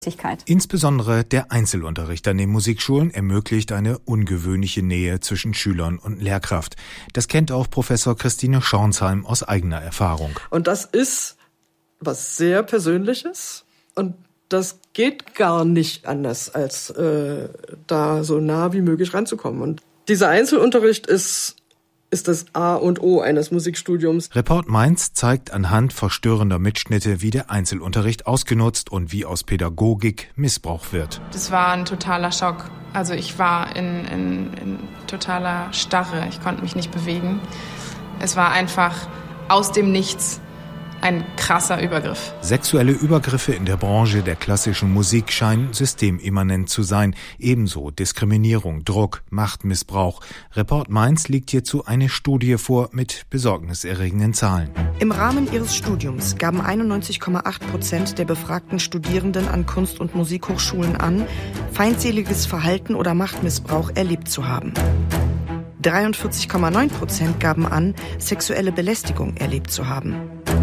Insbesondere der Einzelunterricht an den Musikschulen ermöglicht eine ungewöhnliche Nähe zwischen Schülern und Lehrkraft. Das kennt auch Professor Christine Schornsheim aus eigener Erfahrung. Und das ist was sehr Persönliches und das geht gar nicht anders, als da so nah wie möglich ranzukommen. Und dieser Einzelunterricht ist das A und O eines Musikstudiums. Report Mainz zeigt anhand verstörender Mitschnitte, wie der Einzelunterricht ausgenutzt und wie aus Pädagogik Missbrauch wird. Das war ein totaler Schock. Also ich war in totaler Starre. Ich konnte mich nicht bewegen. Es war einfach aus dem Nichts ein krasser Übergriff. Sexuelle Übergriffe in der Branche der klassischen Musik scheinen systemimmanent zu sein. Ebenso Diskriminierung, Druck, Machtmissbrauch. Report Mainz legt hierzu eine Studie vor mit besorgniserregenden Zahlen. Im Rahmen ihres Studiums gaben 91,8% der befragten Studierenden an Kunst- und Musikhochschulen an, feindseliges Verhalten oder Machtmissbrauch erlebt zu haben. 43,9% gaben an, sexuelle Belästigung erlebt zu haben.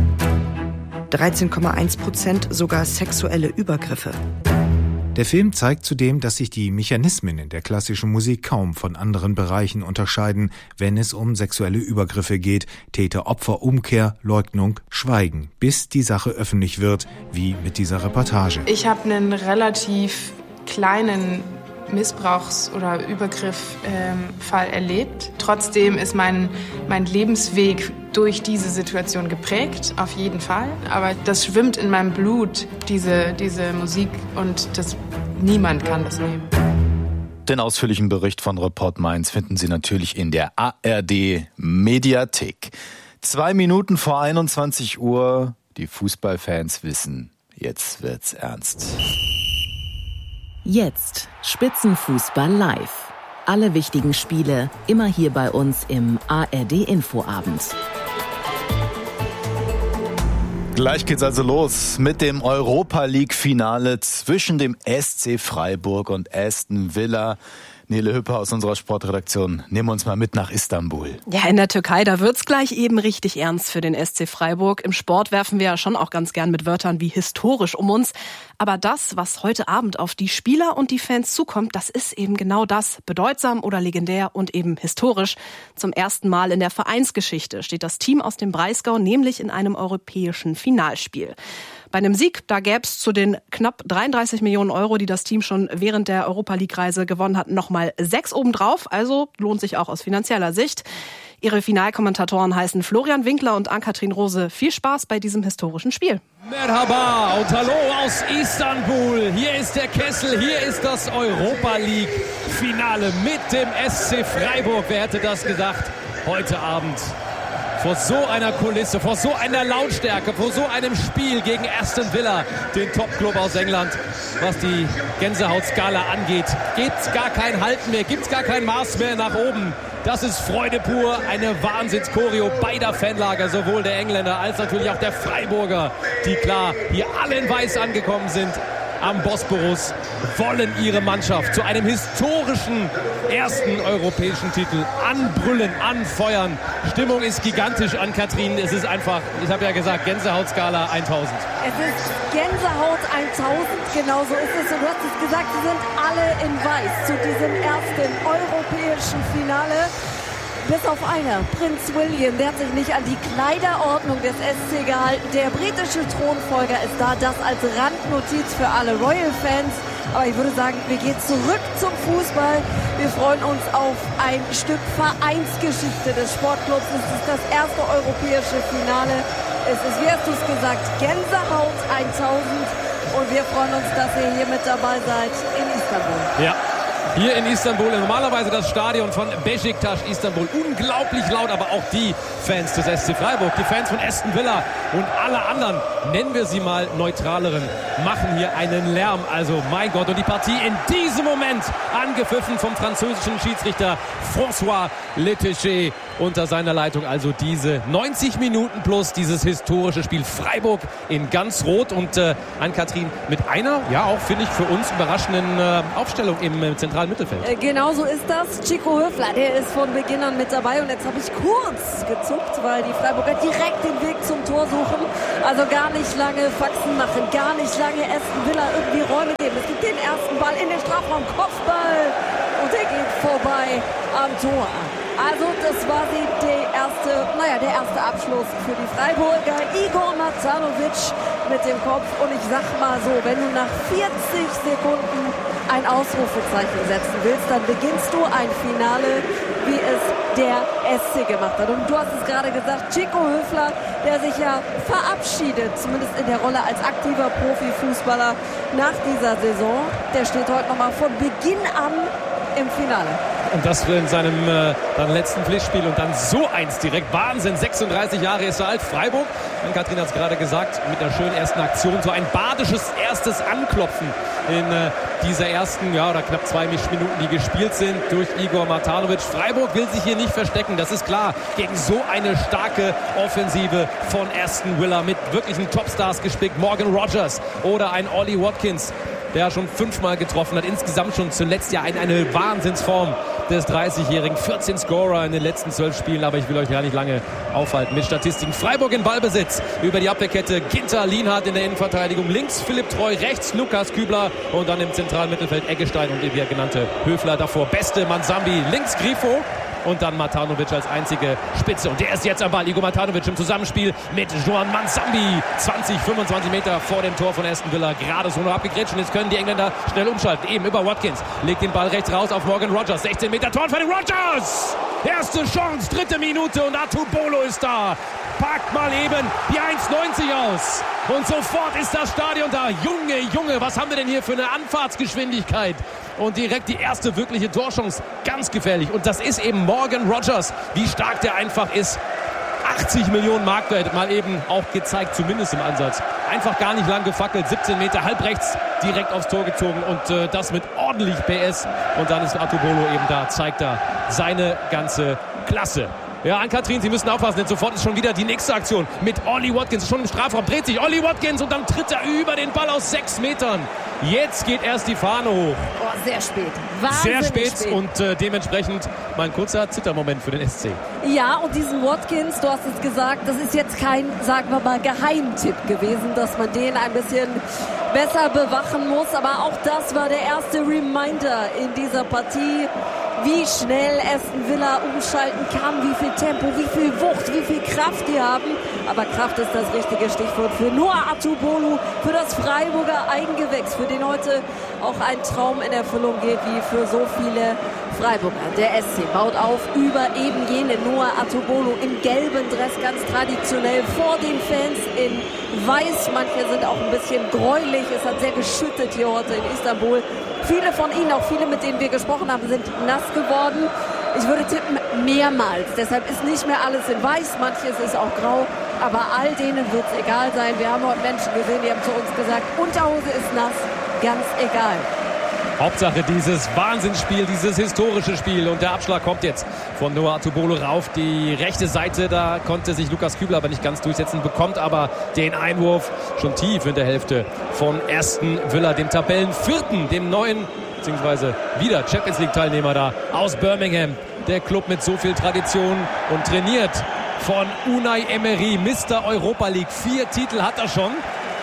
13,1% sogar sexuelle Übergriffe. Der Film zeigt zudem, dass sich die Mechanismen in der klassischen Musik kaum von anderen Bereichen unterscheiden, wenn es um sexuelle Übergriffe geht. Täter-Opfer-Umkehr, Leugnung, Schweigen, bis die Sache öffentlich wird, wie mit dieser Reportage. Ich habe einen relativ kleinen Missbrauchs- oder Übergriff-Fall erlebt. Trotzdem ist mein Lebensweg durch diese Situation geprägt, auf jeden Fall. Aber das schwimmt in meinem Blut, diese Musik, und niemand kann das nehmen. Den ausführlichen Bericht von Report Mainz finden Sie natürlich in der ARD Mediathek. 2 Minuten vor 21 Uhr. Die Fußballfans wissen, jetzt wird's ernst. Jetzt Spitzenfußball live. Alle wichtigen Spiele immer hier bei uns im ARD Infoabend. Gleich geht's also los mit dem Europa-League-Finale zwischen dem SC Freiburg und Aston Villa. Nele Hüpper aus unserer Sportredaktion, nehmen wir uns mal mit nach Istanbul. Ja, in der Türkei, da wird's gleich eben richtig ernst für den SC Freiburg. Im Sport werfen wir ja schon auch ganz gern mit Wörtern wie historisch um uns. Aber das, was heute Abend auf die Spieler und die Fans zukommt, das ist eben genau das. Bedeutsam oder legendär und eben historisch. Zum ersten Mal in der Vereinsgeschichte steht das Team aus dem Breisgau nämlich in einem europäischen Finalspiel. Bei einem Sieg, da gäbe es zu den knapp 33 Millionen Euro, die das Team schon während der Europa-League-Reise gewonnen hat, nochmal 6 obendrauf. Also lohnt sich auch aus finanzieller Sicht. Ihre Finalkommentatoren heißen Florian Winkler und Ann-Kathrin Rose. Viel Spaß bei diesem historischen Spiel. Merhaba und hallo aus Istanbul. Hier ist der Kessel, hier ist das Europa-League-Finale mit dem SC Freiburg. Wer hätte das gedacht? Heute Abend. Vor so einer Kulisse, vor so einer Lautstärke, vor so einem Spiel gegen Aston Villa, den Top-Club aus England. Was die Gänsehautskala angeht, gibt's gar kein Halten mehr, gibt's gar kein Maß mehr nach oben. Das ist Freude pur, eine Wahnsinns-Choreo beider Fanlager, sowohl der Engländer als natürlich auch der Freiburger, die klar hier alle in Weiß angekommen sind. Am Bosporus wollen ihre Mannschaft zu einem historischen ersten europäischen Titel anbrüllen, anfeuern. Stimmung ist gigantisch, Ann-Kathrin. Es ist einfach, ich habe ja gesagt, Gänsehautskala 1000. Es ist Gänsehaut 1000, genau so ist es. Und du hast es gesagt, sie sind alle in Weiß zu diesem ersten europäischen Finale. Bis auf einer, Prinz William, der hat sich nicht an die Kleiderordnung des SC gehalten. Der britische Thronfolger ist da, das als Randnotiz für alle Royal-Fans. Aber ich würde sagen, wir gehen zurück zum Fußball. Wir freuen uns auf ein Stück Vereinsgeschichte des Sportclubs. Es ist das erste europäische Finale. Es ist, wie hast du es gesagt, Gänsehaut 1000. Und wir freuen uns, dass ihr hier mit dabei seid in Istanbul. Ja. Hier in Istanbul, normalerweise das Stadion von Beşiktaş Istanbul. Unglaublich laut, aber auch die Fans des SC Freiburg, die Fans von Aston Villa und alle anderen, nennen wir sie mal neutraleren, machen hier einen Lärm. Also mein Gott, und die Partie in diesem Moment angepfiffen vom französischen Schiedsrichter François Letouché. unter seiner Leitung. Also diese 90 Minuten plus dieses historische Spiel. Freiburg in ganz rot und Ann-Kathrin mit einer, ja auch finde ich für uns überraschenden Aufstellung im zentralen Mittelfeld. Genau so ist das. Chico Höfler, der ist von Beginn an mit dabei und jetzt habe ich kurz gezuckt, weil die Freiburger direkt den Weg zum Tor suchen. Also gar nicht lange Faxen machen, gar nicht lange Aston Villa irgendwie Räume geben. Es gibt den ersten Ball in den Strafraum, Kopfball und der geht vorbei am Tor. Also das war der erste Abschluss für die Freiburger. Igor Matanovic mit dem Kopf. Und ich sag mal so, wenn du nach 40 Sekunden ein Ausrufezeichen setzen willst, dann beginnst du ein Finale, wie es der SC gemacht hat. Und du hast es gerade gesagt, Chico Höfler, der sich ja verabschiedet, zumindest in der Rolle als aktiver Profifußballer nach dieser Saison. Der steht heute nochmal von Beginn an im Finale. Und das in seinem dann letzten Pflichtspiel und dann so eins direkt. Wahnsinn, 36 Jahre ist er alt. Freiburg, Ann-Kathrin hat es gerade gesagt, mit einer schönen ersten Aktion. So ein badisches erstes Anklopfen in dieser ersten, oder knapp 2 Minuten, die gespielt sind durch Igor Matanovic. Freiburg will sich hier nicht verstecken, das ist klar. Gegen so eine starke Offensive von Aston Villa mit wirklichen Topstars gespickt. Morgan Rogers oder ein Ollie Watkins, der schon 5-mal getroffen hat. Insgesamt schon zuletzt ja eine Wahnsinnsform des 30-Jährigen. 14 Scorer in den letzten 12 Spielen, aber ich will euch ja nicht lange aufhalten mit Statistiken. Freiburg in Ballbesitz über die Abwehrkette. Ginter, Lienhardt in der Innenverteidigung. Links Philipp Treu, rechts Lukas Kübler und dann im zentralen Mittelfeld Eggestein und wie er genannte Höfler davor. Beste Mansambi, links Grifo. Und dann Matanovic als einzige Spitze. Und der ist jetzt am Ball. Igor Matanovic im Zusammenspiel mit Joan Mansambi. 20, 25 Meter vor dem Tor von Aston Villa. Gerade so noch abgegrätscht. Und jetzt können die Engländer schnell umschalten. Eben über Watkins. Legt den Ball rechts raus auf Morgan Rogers. 16 Meter Tor von Rogers. Erste Chance, 3. Minute. Und Atubolo ist da. Packt mal eben die 1,90 aus. Und sofort ist das Stadion da. Junge, was haben wir denn hier für eine Anfahrtsgeschwindigkeit? Und direkt die erste wirkliche Torchance. Ganz gefährlich. Und das ist eben Morgan Rogers. Wie stark der einfach ist. 80 Millionen Marktwert mal eben auch gezeigt, zumindest im Ansatz. Einfach gar nicht lang gefackelt. 17 Meter halb rechts direkt aufs Tor gezogen. Und das mit ordentlich PS. Und dann ist Atubolo eben da. Zeigt da seine ganze Klasse. Ja, Ann-Kathrin, Sie müssen aufpassen, denn sofort ist schon wieder die nächste Aktion mit Ollie Watkins. Schon im Strafraum dreht sich Ollie Watkins und dann tritt er über den Ball aus 6 Metern. Jetzt geht erst die Fahne hoch. Oh, sehr spät. Wahnsinnig sehr spät. Und dementsprechend mal ein kurzer Zittermoment für den SC. Ja, und diesen Watkins, du hast es gesagt, das ist jetzt kein, sagen wir mal, Geheimtipp gewesen, dass man den ein bisschen besser bewachen muss. Aber auch das war der erste Reminder in dieser Partie, wie schnell Aston Villa umschalten kann, wie viel Tempo, wie viel Wucht, wie viel Kraft die haben. Aber Kraft ist das richtige Stichwort für Noah Atubolo, für das Freiburger Eigengewächs, für den heute auch ein Traum in Erfüllung geht, wie für so viele Freiburger. Der SC baut auf über eben jene Noah Atubolo im gelben Dress, ganz traditionell vor den Fans in weiß. Manche sind auch ein bisschen gräulich. Es hat sehr geschüttet hier heute in Istanbul. Viele von ihnen, auch viele, mit denen wir gesprochen haben, sind nass geworden. Ich würde tippen, mehrmals. Deshalb ist nicht mehr alles in weiß, manches ist auch grau. Aber all denen wird es egal sein. Wir haben heute Menschen gesehen, die haben zu uns gesagt, Unterhose ist nass, ganz egal. Hauptsache dieses Wahnsinnsspiel, dieses historische Spiel. Und der Abschlag kommt jetzt von Noah Atubolo rauf. Die rechte Seite, da konnte sich Lukas Kübler aber nicht ganz durchsetzen, bekommt aber den Einwurf schon tief in der Hälfte von Aston Villa, dem Tabellenvierten, dem neuen, beziehungsweise wieder Champions League Teilnehmer da aus Birmingham. Der Club mit so viel Tradition und trainiert von Unai Emery, Mr. Europa League. 4 Titel hat er schon.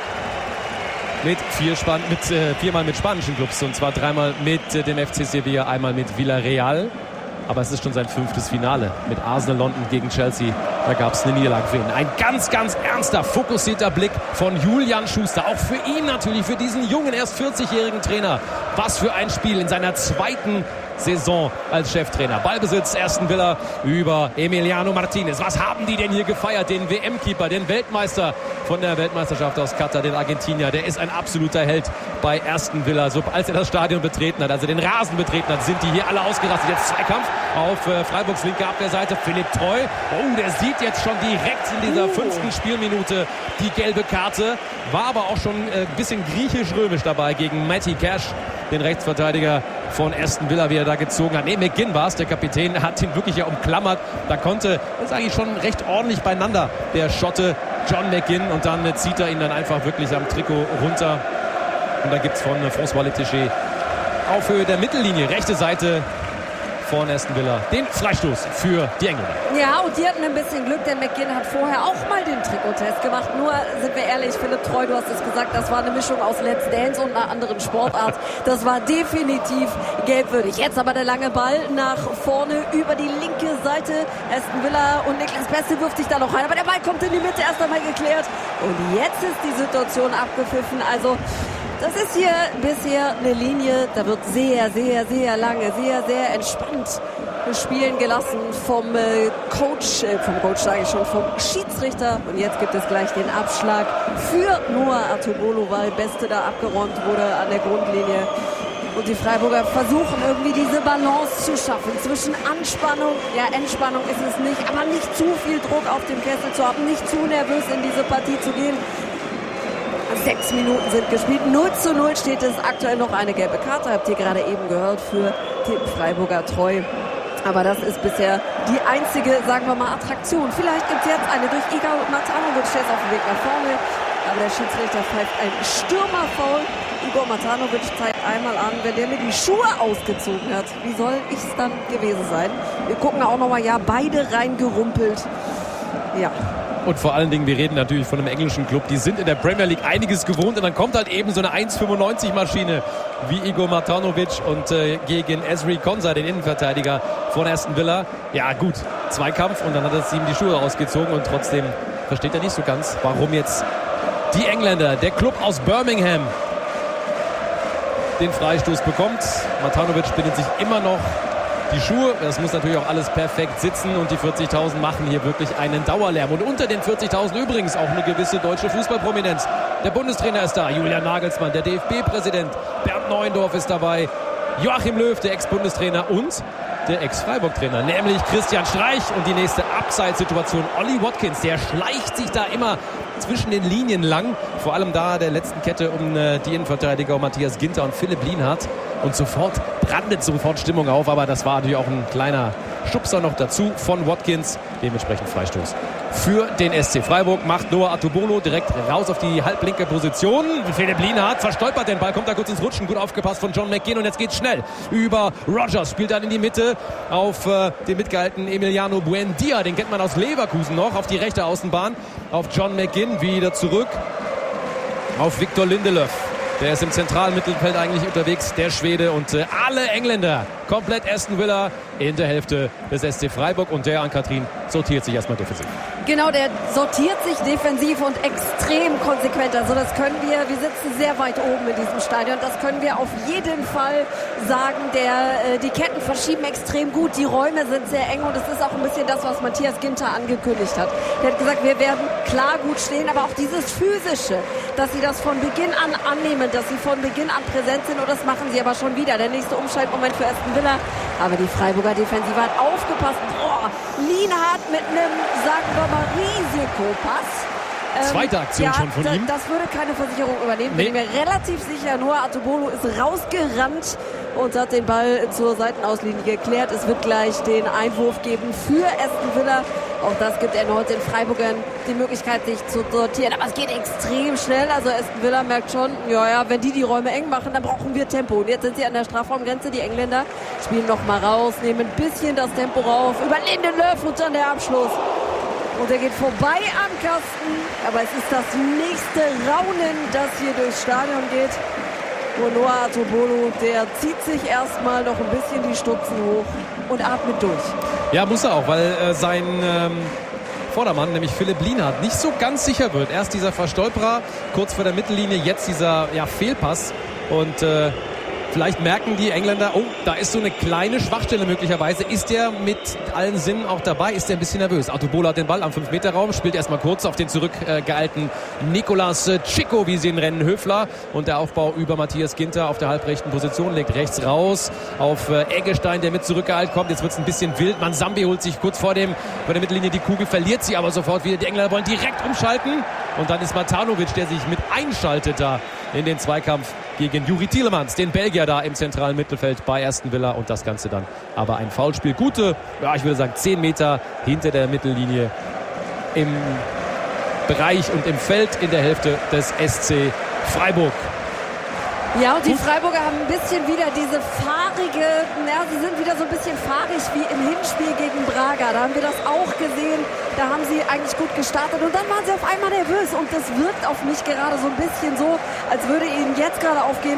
Mit 4-mal mit spanischen Clubs, und zwar 3-mal mit dem FC Sevilla, einmal mit Villarreal. Aber es ist schon sein 5. Finale mit Arsenal London gegen Chelsea. Da gab es eine Niederlage für ihn. Ein ganz, ganz ernster, fokussierter Blick von Julian Schuster. Auch für ihn natürlich, für diesen jungen, erst 40-jährigen Trainer. Was für ein Spiel in seiner 2. Saison als Cheftrainer. Ballbesitz Aston Villa über Emiliano Martinez. Was haben die denn hier gefeiert? Den WM-Keeper, den Weltmeister von der Weltmeisterschaft aus Katar, den Argentinier. Der ist ein absoluter Held bei Aston Villa. So, als er das Stadion betreten hat, also den Rasen betreten hat, sind die hier alle ausgerastet. Jetzt Zweikampf auf Freiburgs linke Abwehrseite. Philipp Treu. Oh, der sieht jetzt schon direkt in dieser 5. Spielminute die gelbe Karte. War aber auch schon ein bisschen griechisch-römisch dabei gegen Matty Cash, den Rechtsverteidiger von Aston Villa, wie er da gezogen hat. McGinn war es, der Kapitän, hat ihn wirklich ja umklammert. Da konnte, das ist eigentlich schon recht ordentlich beieinander, der Schotte John McGinn. Und dann zieht er ihn dann einfach wirklich am Trikot runter. Und da gibt es von François Letticher auf Höhe der Mittellinie, rechte Seite von Aston Villa, den Freistoß für die Engländer. Ja, und die hatten ein bisschen Glück, denn McGinn hat vorher auch mal den Trikottest gemacht. Nur, sind wir ehrlich, Philipp Treu, du hast es gesagt, das war eine Mischung aus Let's Dance und einer anderen Sportart. Das war definitiv gelbwürdig. Jetzt aber der lange Ball nach vorne über die linke Seite. Aston Villa und Niklas Beste wirft sich da noch rein. Aber der Ball kommt in die Mitte, erst einmal geklärt. Und jetzt ist die Situation abgepfiffen. Also, das ist hier bisher eine Linie, da wird sehr, sehr, sehr lange, sehr, sehr entspannt spielen gelassen vom Schiedsrichter. Und jetzt gibt es gleich den Abschlag für Noah Atubolo, weil Beste da abgeräumt wurde an der Grundlinie. Und die Freiburger versuchen irgendwie diese Balance zu schaffen zwischen Anspannung, ja Entspannung ist es nicht, aber nicht zu viel Druck auf dem Kessel zu haben, nicht zu nervös in diese Partie zu gehen. 6 Minuten sind gespielt. 0:0 steht es aktuell, noch eine gelbe Karte. Habt ihr gerade eben gehört für den Freiburger Treu. Aber das ist bisher die einzige, sagen wir mal, Attraktion. Vielleicht gibt es jetzt eine durch Igor Matanovic, der ist auf dem Weg nach vorne. Aber der Schiedsrichter pfeift ein Stürmerfoul. Igor Matanovic zeigt einmal an, wenn der mir die Schuhe ausgezogen hat. Wie soll ich es dann gewesen sein? Wir gucken auch nochmal, ja, beide reingerumpelt. Ja. Und vor allen Dingen, wir reden natürlich von einem englischen Club, die sind in der Premier League einiges gewohnt und dann kommt halt eben so eine 1,95 Maschine wie Igor Matanovic und gegen Ezri Konsa, den Innenverteidiger von Aston Villa. Ja gut, Zweikampf und dann hat er ihm die Schuhe ausgezogen und trotzdem versteht er nicht so ganz, warum jetzt die Engländer, der Club aus Birmingham, den Freistoß bekommt. Matanovic bindet sich immer noch die Schuhe, das muss natürlich auch alles perfekt sitzen und die 40.000 machen hier wirklich einen Dauerlärm. Und unter den 40.000 übrigens auch eine gewisse deutsche Fußballprominenz. Der Bundestrainer ist da, Julian Nagelsmann, der DFB-Präsident Bernd Neuendorf ist dabei, Joachim Löw, der Ex-Bundestrainer und der Ex-Freiburg-Trainer, nämlich Christian Streich. Und die nächste Abseitssituation, Ollie Watkins, der schleicht sich da immer zwischen den Linien lang, vor allem da der letzten Kette um die Innenverteidiger Matthias Ginter und Philipp Lienhardt. Und sofort brandet Stimmung auf, aber das war natürlich auch ein kleiner Schubser noch dazu von Watkins, dementsprechend Freistoß für den SC Freiburg. Macht Noah Atubolo direkt raus auf die halblinke Position. Philipp Lienhardt verstolpert den Ball, kommt da kurz ins Rutschen, gut aufgepasst von John McGinn und jetzt geht's schnell über Rogers, spielt dann in die Mitte auf den mitgehaltenen Emiliano Buendia, den kennt man aus Leverkusen noch, auf die rechte Außenbahn, auf John McGinn, wieder zurück auf Victor Lindelöf. Der ist im zentralen Mittelfeld eigentlich unterwegs, der Schwede, und alle Engländer, komplett Aston Villa in der Hälfte des SC Freiburg, und der Ann-Kathrin sortiert sich erstmal defensiv. Genau, der sortiert sich defensiv und extrem konsequent. Also das können wir sitzen sehr weit oben in diesem Stadion, das können wir auf jeden Fall sagen. Die Ketten verschieben extrem gut, die Räume sind sehr eng und es ist auch ein bisschen das, was Matthias Ginter angekündigt hat. Der hat gesagt, wir werden klar gut stehen, aber auch dieses Physische, dass sie das von Beginn an annehmen, dass sie von Beginn an präsent sind, und das machen sie aber schon wieder. Der nächste Umschaltmoment für Aston Villa, aber die Freiburger Defensive hat aufgepasst. Lienhardt mit einem, sagen wir mal, Risikopass. Zweite Aktion schon von ihm. Das würde keine Versicherung übernehmen, bin ich mir relativ sicher. Noah Atubolo ist rausgerannt und hat den Ball zur Seitenauslinie geklärt. Es wird gleich den Einwurf geben für Aston Villa. Auch das gibt erneut den Freiburgern die Möglichkeit, sich zu sortieren. Aber es geht extrem schnell. Also Aston Villa merkt schon, wenn die Räume eng machen, dann brauchen wir Tempo. Und jetzt sind sie an der Strafraumgrenze. Die Engländer spielen noch mal raus, nehmen ein bisschen das Tempo rauf. Über Lindelöf und dann der Abschluss. Und er geht vorbei am Kasten. Aber es ist das nächste Raunen, das hier durchs Stadion geht. Und Noah Atubolo, der zieht sich erstmal noch ein bisschen die Stutzen hoch und atmet durch. Ja, muss er auch, weil sein Vordermann, nämlich Philipp Lienhardt, nicht so ganz sicher wird. Erst dieser Verstolperer kurz vor der Mittellinie, jetzt dieser Fehlpass. Und vielleicht merken die Engländer, da ist so eine kleine Schwachstelle möglicherweise. Ist der mit allen Sinnen auch dabei? Ist der ein bisschen nervös? Atubolo hat den Ball am 5-Meter-Raum, spielt erstmal kurz auf den zurückgeeilten Nicolas Chico, wie sie ihn nennen, Höfler. Und der Aufbau über Matthias Ginter auf der halbrechten Position, legt rechts raus auf Eggestein, der mit zurückgeeilt kommt. Jetzt wird es ein bisschen wild. Mansambi holt sich kurz vor der Mittellinie die Kugel, verliert sie aber sofort wieder. Die Engländer wollen direkt umschalten. Und dann ist Matanovic, der sich mit einschaltet da in den Zweikampf gegen Juri Tielemans, den Belgier da im zentralen Mittelfeld bei Aston Villa. Und das Ganze dann aber ein Foulspiel. Gute, ich würde sagen 10 Meter hinter der Mittellinie im Bereich und im Feld in der Hälfte des SC Freiburg. Ja, und die Freiburger haben ein bisschen wieder diese fahrige, sie sind wieder so ein bisschen fahrig wie im Hinspiel gegen Braga. Da haben wir das auch gesehen. Da haben sie eigentlich gut gestartet und dann waren sie auf einmal nervös. Und das wirkt auf mich gerade so ein bisschen so, als würde ihnen jetzt gerade aufgehen,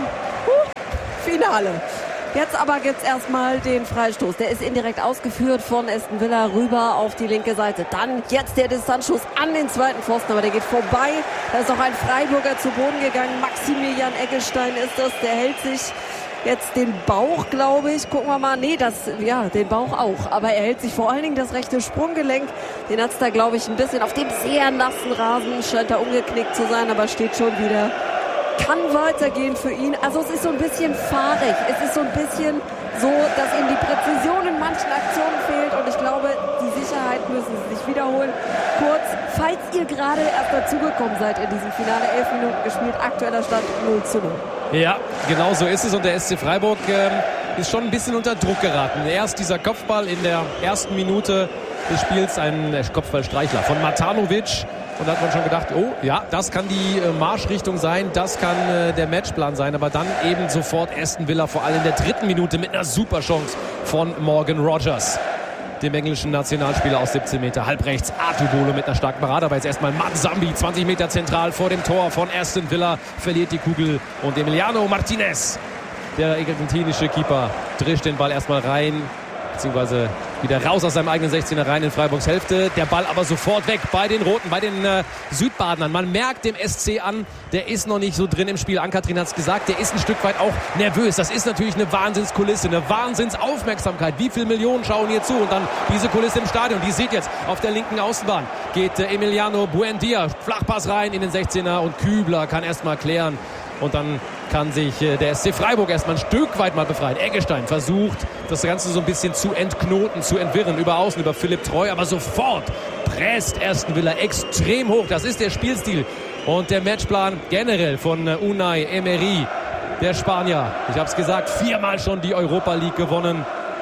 Finale. Jetzt aber gibt es erstmal den Freistoß. Der ist indirekt ausgeführt von Aston Villa rüber auf die linke Seite. Dann jetzt der Distanzschuss an den zweiten Pfosten, aber der geht vorbei. Da ist auch ein Freiburger zu Boden gegangen. Maximilian Eggestein ist das. Der hält sich jetzt den Bauch, glaube ich. Gucken wir mal. Nee, den Bauch auch. Aber er hält sich vor allen Dingen das rechte Sprunggelenk. Den hat es da, glaube ich, ein bisschen auf dem sehr nassen Rasen. Scheint da umgeknickt zu sein, aber steht schon wieder. Kann weitergehen für ihn. Also es ist so ein bisschen fahrig. Es ist so ein bisschen so, dass ihm die Präzision in manchen Aktionen fehlt. Und ich glaube, die Sicherheit müssen sie sich wiederholen. Kurz, falls ihr gerade erst dazugekommen seid in diesem Finale, 11 Minuten gespielt, aktueller Stand 0:0. Ja, genau so ist es. Und der SC Freiburg ist schon ein bisschen unter Druck geraten. Erst dieser Kopfball in der ersten Minute des Spiels, ein Kopfballstreichler von Matanovic. Und da hat man schon gedacht, oh ja, das kann die Marschrichtung sein, das kann der Matchplan sein. Aber dann eben sofort Aston Villa, vor allem in der dritten Minute mit einer super Chance von Morgan Rogers, dem englischen Nationalspieler aus 17 Meter, halbrechts. Artubolo mit einer starken Parade, aber jetzt erstmal Manzambi, 20 Meter zentral vor dem Tor von Aston Villa, verliert die Kugel. Und Emiliano Martinez, der argentinische Keeper, drischt den Ball erstmal rein, beziehungsweise wieder raus aus seinem eigenen 16er rein in Freiburgs Hälfte. Der Ball aber sofort weg bei den Roten, bei den Südbadenern. Man merkt dem SC an, der ist noch nicht so drin im Spiel. Ann-Kathrin hat es gesagt, der ist ein Stück weit auch nervös. Das ist natürlich eine Wahnsinnskulisse, eine Wahnsinnsaufmerksamkeit. Wie viele Millionen schauen hier zu? Und dann diese Kulisse im Stadion. Die sieht jetzt auf der linken Außenbahn. Geht Emiliano Buendia, Flachpass rein in den 16er und Kübler kann erstmal klären. Und dann kann sich der SC Freiburg erstmal ein Stück weit mal befreien. Eggestein versucht, das Ganze so ein bisschen zu entknoten, zu entwirren. Über Außen, über Philipp Treu. Aber sofort presst Aston Villa extrem hoch. Das ist der Spielstil. Und der Matchplan generell von Unai Emery, der Spanier. Ich habe es gesagt, 4-mal schon die Europa League gewonnen.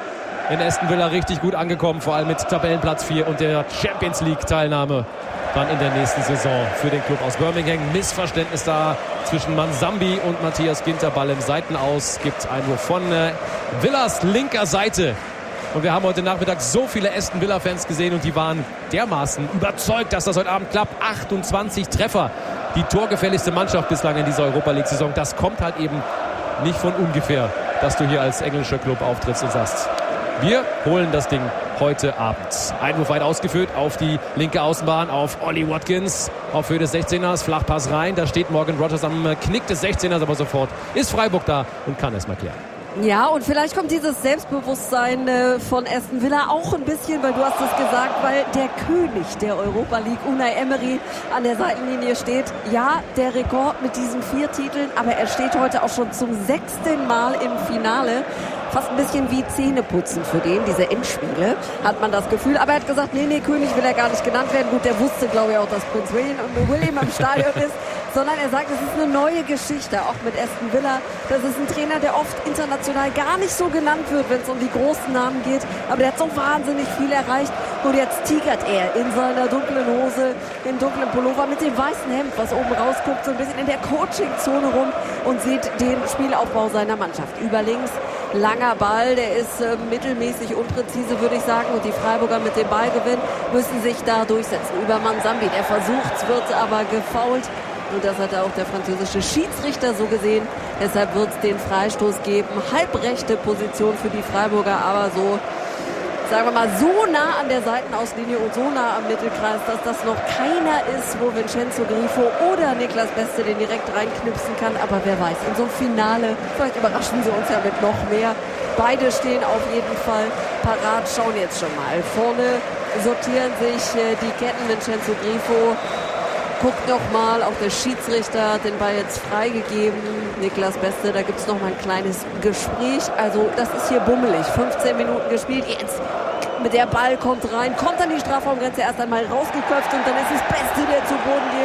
In Aston Villa richtig gut angekommen. Vor allem mit Tabellenplatz 4 und der Champions League Teilnahme dann in der nächsten Saison für den Club aus Birmingham. Missverständnis da zwischen Manzambi und Matthias Ginter. Ball im Seitenaus, gibt Einwurf von Villas linker Seite. Und wir haben heute Nachmittag so viele Aston Villa-Fans gesehen und die waren dermaßen überzeugt, dass das heute Abend klappt. 28 Treffer. Die torgefährlichste Mannschaft bislang in dieser Europa-League-Saison. Das kommt halt eben nicht von ungefähr, dass du hier als englischer Club auftrittst und sagst, wir holen das Ding heute Abend. Einwurf weit ausgeführt auf die linke Außenbahn, auf Ollie Watkins, auf Höhe des 16ers, Flachpass rein. Da steht Morgan Rogers am Knick des 16ers, aber sofort ist Freiburg da und kann es mal klären. Ja, und vielleicht kommt dieses Selbstbewusstsein von Aston Villa auch ein bisschen, weil du hast es gesagt, weil der König der Europa League, Unai Emery, an der Seitenlinie steht. Ja, der Rekord mit diesen 4 Titeln, aber er steht heute auch schon zum 6. Mal im Finale. Fast ein bisschen wie Zähneputzen für den, diese Endspiele, hat man das Gefühl. Aber er hat gesagt, nee, König will er gar nicht genannt werden. Gut, der wusste, glaube ich, auch, dass Prinz William im Stadion ist. Sondern er sagt, es ist eine neue Geschichte, auch mit Aston Villa. Das ist ein Trainer, der oft international gar nicht so genannt wird, wenn es um die großen Namen geht. Aber der hat so wahnsinnig viel erreicht. Und jetzt tigert er in seiner dunklen Hose, im dunklen Pullover mit dem weißen Hemd, was oben rausguckt, so ein bisschen in der Coaching-Zone rum und sieht den Spielaufbau seiner Mannschaft. Über links, langer Ball, der ist mittelmäßig unpräzise, würde ich sagen. Und die Freiburger mit dem Ballgewinn müssen sich da durchsetzen. Über Manzambi, der versucht, wird aber gefoult. Und das hat auch der französische Schiedsrichter so gesehen. Deshalb wird es den Freistoß geben. Halbrechte Position für die Freiburger, aber so, sagen wir mal, so nah an der Seitenauslinie und so nah am Mittelkreis, dass das noch keiner ist, wo Vincenzo Grifo oder Niklas Beste den direkt reinknipsen kann. Aber wer weiß, in so einem Finale, vielleicht überraschen sie uns ja mit noch mehr. Beide stehen auf jeden Fall parat, schauen jetzt schon mal. Vorne sortieren sich die Ketten. Vincenzo Grifo guckt noch mal, auch der Schiedsrichter hat den Ball jetzt freigegeben. Niklas Beste, da gibt es noch mal ein kleines Gespräch. Also das ist hier bummelig. 15 Minuten gespielt. Jetzt mit der Ball kommt rein, kommt an die Strafraumgrenze, erst einmal rausgeköpft und dann ist es Beste, der zu Boden geht.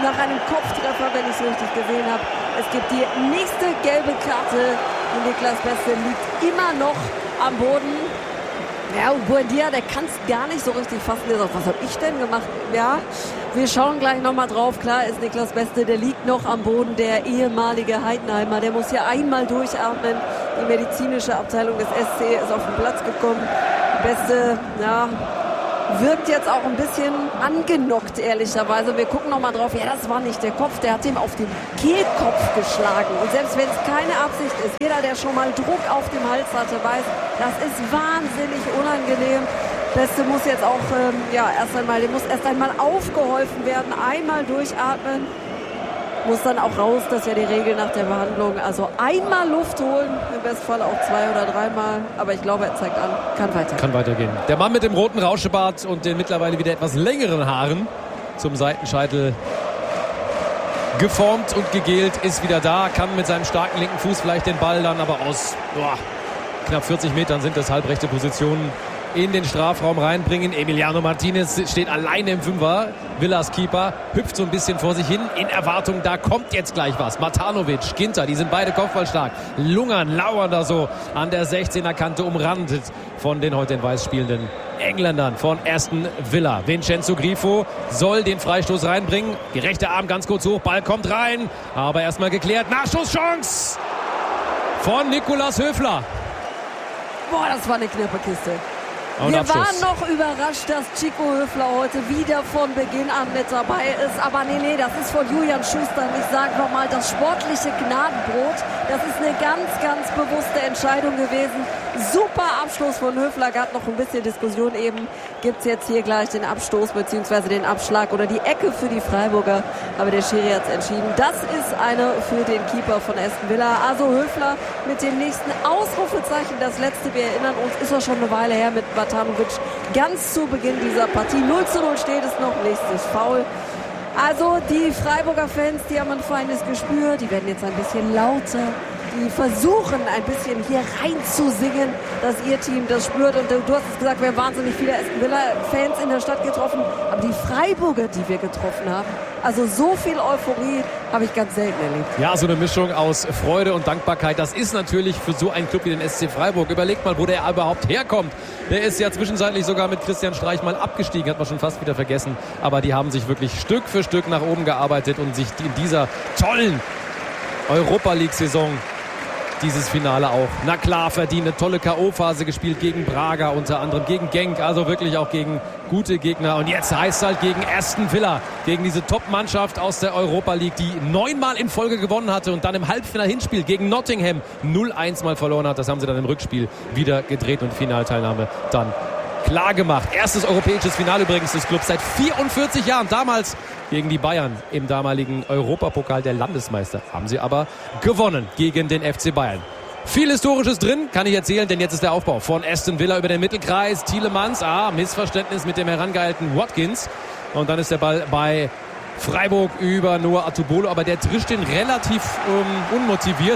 nach einem Kopftreffer, wenn ich es richtig gesehen habe. Es gibt die nächste gelbe Karte und Niklas Beste liegt immer noch am Boden. Ja, und Buendia, der kann es gar nicht so richtig fassen. Der sagt, was habe ich denn gemacht? Ja, wir schauen gleich nochmal drauf. Klar ist Niklas Beste, der liegt noch am Boden. Der ehemalige Heidenheimer, der muss hier einmal durchatmen. Die medizinische Abteilung des SC ist auf den Platz gekommen. Beste, ja, wirkt jetzt auch ein bisschen angenockt, ehrlicherweise. Wir gucken nochmal drauf. Ja, das war nicht der Kopf. Der hat ihm auf den Kehlkopf geschlagen. Und selbst wenn es keine Absicht ist, jeder, der schon mal Druck auf dem Hals hatte, weiß, das ist wahnsinnig unangenehm. Beste muss jetzt auch, dem muss erst einmal aufgeholfen werden. Einmal durchatmen. Muss dann auch raus, das ist ja die Regel nach der Behandlung. Also einmal Luft holen, im Bestfall auch 2 oder 3 Mal. Aber ich glaube, er zeigt an, kann weitergehen. Der Mann mit dem roten Rauschebart und den mittlerweile wieder etwas längeren Haaren zum Seitenscheitel geformt und gegelt, ist wieder da. Kann mit seinem starken linken Fuß vielleicht den Ball dann aber aus knapp 40 Metern sind das halbrechte Positionen in den Strafraum reinbringen. Emiliano Martinez steht alleine im Fünfer. Villas Keeper hüpft so ein bisschen vor sich hin in Erwartung, da kommt jetzt gleich was. Matanovic, Ginter, die sind beide kopfballstark. Lungern, lauern da so an der 16er Kante, umrandet von den heute in Weiß spielenden Engländern von Aston Villa. Vincenzo Grifo soll den Freistoß reinbringen. Die rechte Arm ganz kurz hoch, Ball kommt rein, aber erstmal geklärt. Nachschusschance von Nicolas Höfler. Boah, das war eine knappe Kiste. Wir waren noch überrascht, dass Chico Höfler heute wieder von Beginn an mit dabei ist. Aber nee, das ist von Julian Schuster. Ich sage nochmal, das sportliche Gnadenbrot. Das ist eine ganz, ganz bewusste Entscheidung gewesen. Super Abschluss von Höfler. Gab noch ein bisschen Diskussion eben. Gibt es jetzt hier gleich den Abstoß bzw. den Abschlag oder die Ecke für die Freiburger. Aber der Schiri hat es entschieden. Das ist eine für den Keeper von Aston Villa. Also Höfler mit dem nächsten Ausrufezeichen. Das letzte, wir erinnern uns, ist auch schon eine Weile her mit Matanovic. Ganz zu Beginn dieser Partie. 0:0 steht es noch. Nächstes Foul. Also die Freiburger Fans, die haben ein feines Gespür. Die werden jetzt ein bisschen lauter. Die versuchen ein bisschen hier reinzusingen, dass ihr Team das spürt. Und du hast es gesagt, wir haben wahnsinnig viele Aston Villa-Fans in der Stadt getroffen. Aber die Freiburger, die wir getroffen haben, also so viel Euphorie habe ich ganz selten erlebt. Ja, so eine Mischung aus Freude und Dankbarkeit. Das ist natürlich für so einen Club wie den SC Freiburg. Überlegt mal, wo der überhaupt herkommt. Der ist ja zwischenzeitlich sogar mit Christian Streich mal abgestiegen, hat man schon fast wieder vergessen. Aber die haben sich wirklich Stück für Stück nach oben gearbeitet und sich in dieser tollen Europa-League-Saison dieses Finale auch, na klar, verdient. Eine tolle K.O.-Phase gespielt gegen Braga unter anderem, gegen Genk, also wirklich auch gegen gute Gegner. Und jetzt heißt es halt gegen Aston Villa, gegen diese Top-Mannschaft aus der Europa League, die 9-mal in Folge gewonnen hatte und dann im Halbfinal-Hinspiel gegen Nottingham 0-1 mal verloren hat. Das haben sie dann im Rückspiel wieder gedreht und Finalteilnahme dann klar gemacht. Erstes europäisches Finale übrigens des Clubs seit 44 Jahren. Damals gegen die Bayern im damaligen Europapokal der Landesmeister. Haben sie aber gewonnen gegen den FC Bayern. Viel Historisches drin, kann ich erzählen, denn jetzt ist der Aufbau von Aston Villa über den Mittelkreis. Tielemans, Missverständnis mit dem herangehaltenen Watkins. Und dann ist der Ball bei Freiburg über Noah Atubolo, aber der trischt den relativ unmotiviert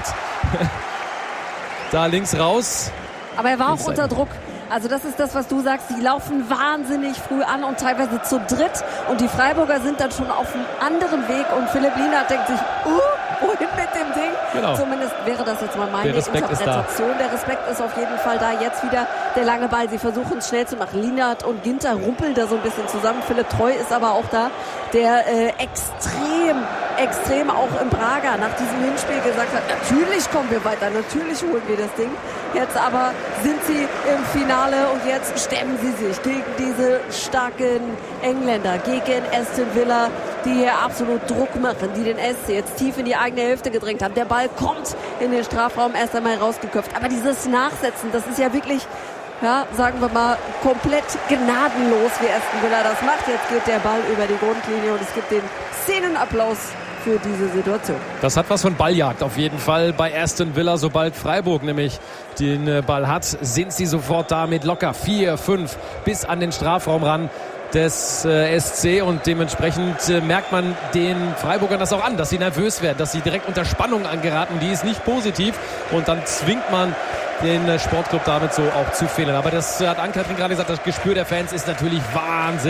da links raus. Aber er war auch unter Druck. Also das ist das, was du sagst. Die laufen wahnsinnig früh an und teilweise zu dritt. Und die Freiburger sind dann schon auf einem anderen Weg. Und Philipp Lienhardt denkt sich, wohin mit dem Ding? Genau. Zumindest wäre das jetzt mal meine Interpretation. Der Respekt ist auf jeden Fall da. Jetzt wieder der lange Ball. Sie versuchen es schnell zu machen. Lienhardt und Ginter rumpeln da so ein bisschen zusammen. Philipp Treu ist aber auch da, der extrem auch im Braga nach diesem Hinspiel gesagt hat, natürlich kommen wir weiter, natürlich holen wir das Ding. Jetzt aber sind sie im Finale und jetzt stemmen sie sich gegen diese starken Engländer, gegen Aston Villa, die hier absolut Druck machen, die den SC jetzt tief in die eigene Hälfte gedrängt haben. Der Ball kommt in den Strafraum, erst einmal rausgeköpft. Aber dieses Nachsetzen, das ist ja wirklich, sagen wir mal, komplett gnadenlos, wie Aston Villa das macht. Jetzt geht der Ball über die Grundlinie und es gibt den Szenenapplaus für diese Situation. Das hat was von Balljagd auf jeden Fall bei Aston Villa. Sobald Freiburg nämlich den Ball hat, sind sie sofort da mit locker 4, 5 bis an den Strafraum ran des SC und dementsprechend merkt man den Freiburgern das auch an, dass sie nervös werden, dass sie direkt unter Spannung angeraten. Die ist nicht positiv und dann zwingt man den Sportclub damit so auch zu fehlern. Aber das hat Ann-Kathrin gerade gesagt, das Gespür der Fans ist natürlich Wahnsinn.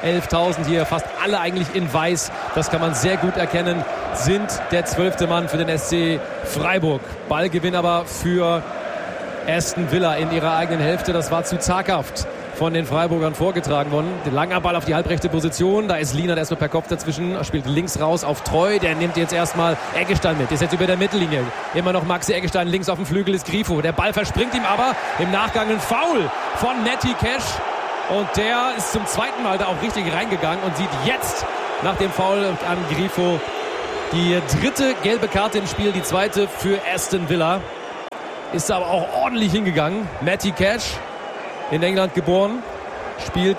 11.000 hier, fast alle eigentlich in weiß. Das kann man sehr gut erkennen, sind der 12. Mann für den SC Freiburg. Ballgewinn aber für Aston Villa in ihrer eigenen Hälfte. Das war zu zaghaft von den Freiburgern vorgetragen worden. Der langer Ball auf die halbrechte Position. Da ist Lienert erstmal per Kopf dazwischen. Spielt links raus auf Treu. Der nimmt jetzt erstmal Eggestein mit. Ist jetzt über der Mittellinie. Immer noch Maxi Eggestein. Links auf dem Flügel ist Grifo. Der Ball verspringt ihm aber. Im Nachgang ein Foul von Matty Cash. Und der ist zum zweiten Mal da auch richtig reingegangen und sieht jetzt nach dem Foul an Grifo die dritte gelbe Karte im Spiel. Die zweite für Aston Villa. Ist aber auch ordentlich hingegangen. Matty Cash, in England geboren, spielt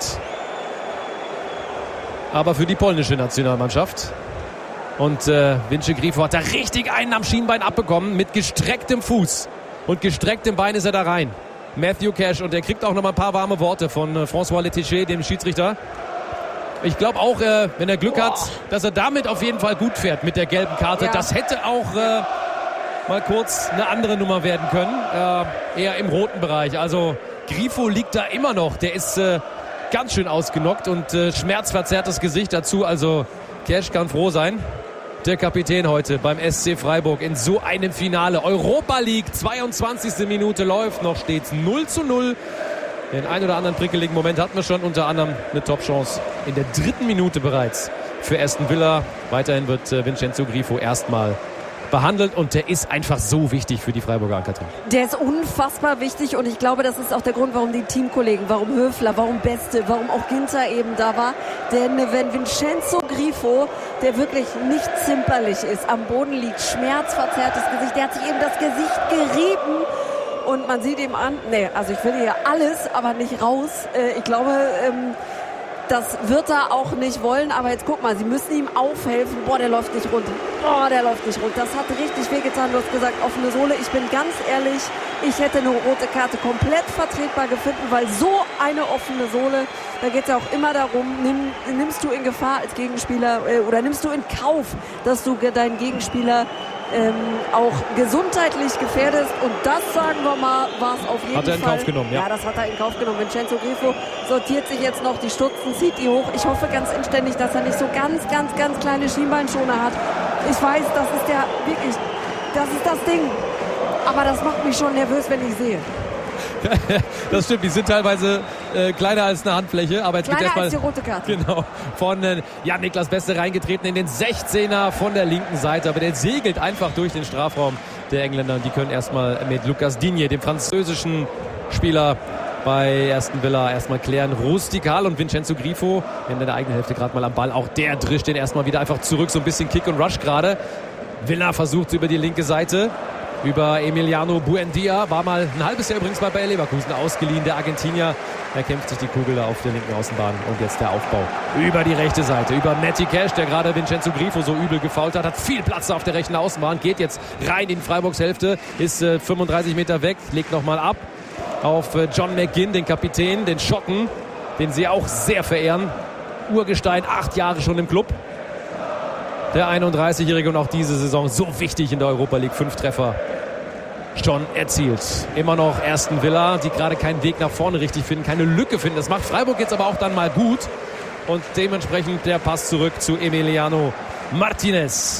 aber für die polnische Nationalmannschaft. Und Vince Grifo hat da richtig einen am Schienbein abbekommen. Mit gestrecktem Fuß und gestrecktem Bein ist er da rein. Matthew Cash, und er kriegt auch noch mal ein paar warme Worte von François Letticher, dem Schiedsrichter. Ich glaube auch, wenn er Glück hat, dass er damit auf jeden Fall gut fährt mit der gelben Karte. Ja. Das hätte auch mal kurz eine andere Nummer werden können. Eher im roten Bereich. Also Grifo liegt da immer noch. Der ist ganz schön ausgenockt und schmerzverzerrtes Gesicht dazu. Also Cash kann froh sein. Der Kapitän heute beim SC Freiburg in so einem Finale. Europa League, 22. Minute läuft. Noch steht's 0:0. Den einen oder anderen prickeligen Moment hatten wir schon. Unter anderem eine Top-Chance in der 3. Minute bereits für Aston Villa. Weiterhin wird Vincenzo Grifo erstmal behandelt und der ist einfach so wichtig für die Freiburger Ankertrin. Der ist unfassbar wichtig und ich glaube, das ist auch der Grund, warum die Teamkollegen, warum Höfler, warum Beste, warum auch Ginter eben da war. Denn wenn Vincenzo Grifo, der wirklich nicht zimperlich ist, am Boden liegt, schmerzverzerrtes Gesicht, der hat sich eben das Gesicht gerieben und man sieht ihm an, also ich will hier alles, aber nicht raus. Ich glaube, das wird er auch nicht wollen, aber jetzt guck mal, sie müssen ihm aufhelfen. Boah, der läuft nicht rund. Das hat richtig wehgetan. Du hast gesagt, offene Sohle. Ich bin ganz ehrlich, ich hätte eine rote Karte komplett vertretbar gefunden, weil so eine offene Sohle, da geht es ja auch immer darum, nimmst du in Gefahr als Gegenspieler oder nimmst du in Kauf, dass du deinen Gegenspieler auch gesundheitlich gefährdest, und das, sagen wir mal, war es auf jeden Fall. Hat er in Kauf genommen, ja. Ja, das hat er in Kauf genommen. Vincenzo Grifo sortiert sich jetzt noch die Stutzen, zieht die hoch. Ich hoffe ganz inständig, dass er nicht so ganz kleine Schienbeinschoner hat. Ich weiß, das ist das Ding. Aber das macht mich schon nervös, wenn ich sehe. Das stimmt, die sind teilweise kleiner als eine Handfläche. Aber jetzt kleiner wird als die rote Karte. Genau, von Niklas Beste reingetreten in den 16er von der linken Seite. Aber der segelt einfach durch den Strafraum der Engländer. Und die können erstmal mit Lucas Digne, dem französischen Spieler bei Aston Villa, erstmal klären. Rustikal und Vincenzo Grifo in der eigenen Hälfte gerade mal am Ball. Auch der drischt den erstmal wieder einfach zurück. So ein bisschen Kick und Rush gerade. Villa versucht über die linke Seite. Über Emiliano Buendia, war mal ein halbes Jahr übrigens mal bei Leverkusen ausgeliehen, der Argentinier. Er kämpft sich die Kugel da auf der linken Außenbahn und jetzt der Aufbau über die rechte Seite, über Matty Cash, der gerade Vincenzo Grifo so übel gefoult hat viel Platz auf der rechten Außenbahn, geht jetzt rein in Freiburgs Hälfte, ist 35 Meter weg, legt nochmal ab auf John McGinn, den Kapitän, den Schotten, den sie auch sehr verehren. Urgestein, 8 Jahre schon im Club. Der 31-Jährige und auch diese Saison so wichtig in der Europa League. 5 Treffer schon erzielt. Immer noch Aston Villa, die gerade keinen Weg nach vorne richtig finden, keine Lücke finden. Das macht Freiburg jetzt aber auch dann mal gut. Und dementsprechend der Pass zurück zu Emiliano Martinez.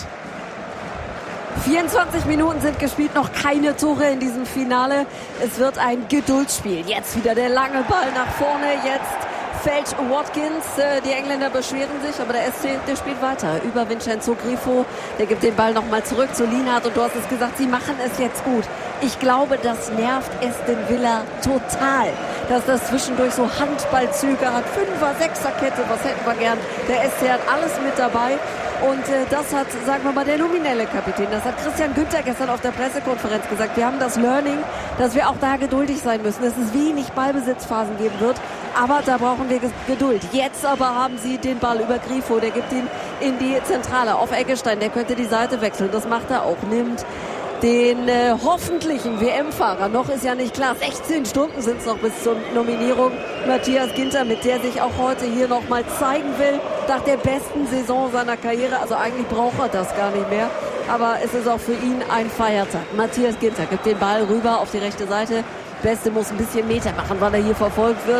24 Minuten sind gespielt, noch keine Tore in diesem Finale. Es wird ein Geduldsspiel. Jetzt wieder der lange Ball nach vorne. Jetzt fällt Watkins. Die Engländer beschweren sich, aber der SC, der spielt weiter. Über Vincenzo Grifo. Der gibt den Ball nochmal zurück zu Lienert. Und du hast es gesagt, sie machen es jetzt gut. Ich glaube, das nervt Aston Villa total, dass das zwischendurch so Handballzüge hat. 5er, 6er Kette, was hätten wir gern. Der SC hat alles mit dabei. Und das hat, sagen wir mal, der nominelle Kapitän, das hat Christian Günther gestern auf der Pressekonferenz gesagt. Wir haben das Learning, dass wir auch da geduldig sein müssen, dass es wenig Ballbesitzphasen geben wird. Aber da brauchen wir Geduld. Jetzt aber haben sie den Ball über Grifo, der gibt ihn in die Zentrale auf Eggestein. Der könnte die Seite wechseln, das macht er auch. Nimmt den hoffentlichen WM-Fahrer, noch ist ja nicht klar, 16 Stunden sind es noch bis zur Nominierung, Matthias Ginter, mit der sich auch heute hier nochmal zeigen will, nach der besten Saison seiner Karriere. Also eigentlich braucht er das gar nicht mehr, aber es ist auch für ihn ein Feiertag. Matthias Ginter gibt den Ball rüber auf die rechte Seite. Beste muss ein bisschen Meter machen, weil er hier verfolgt wird.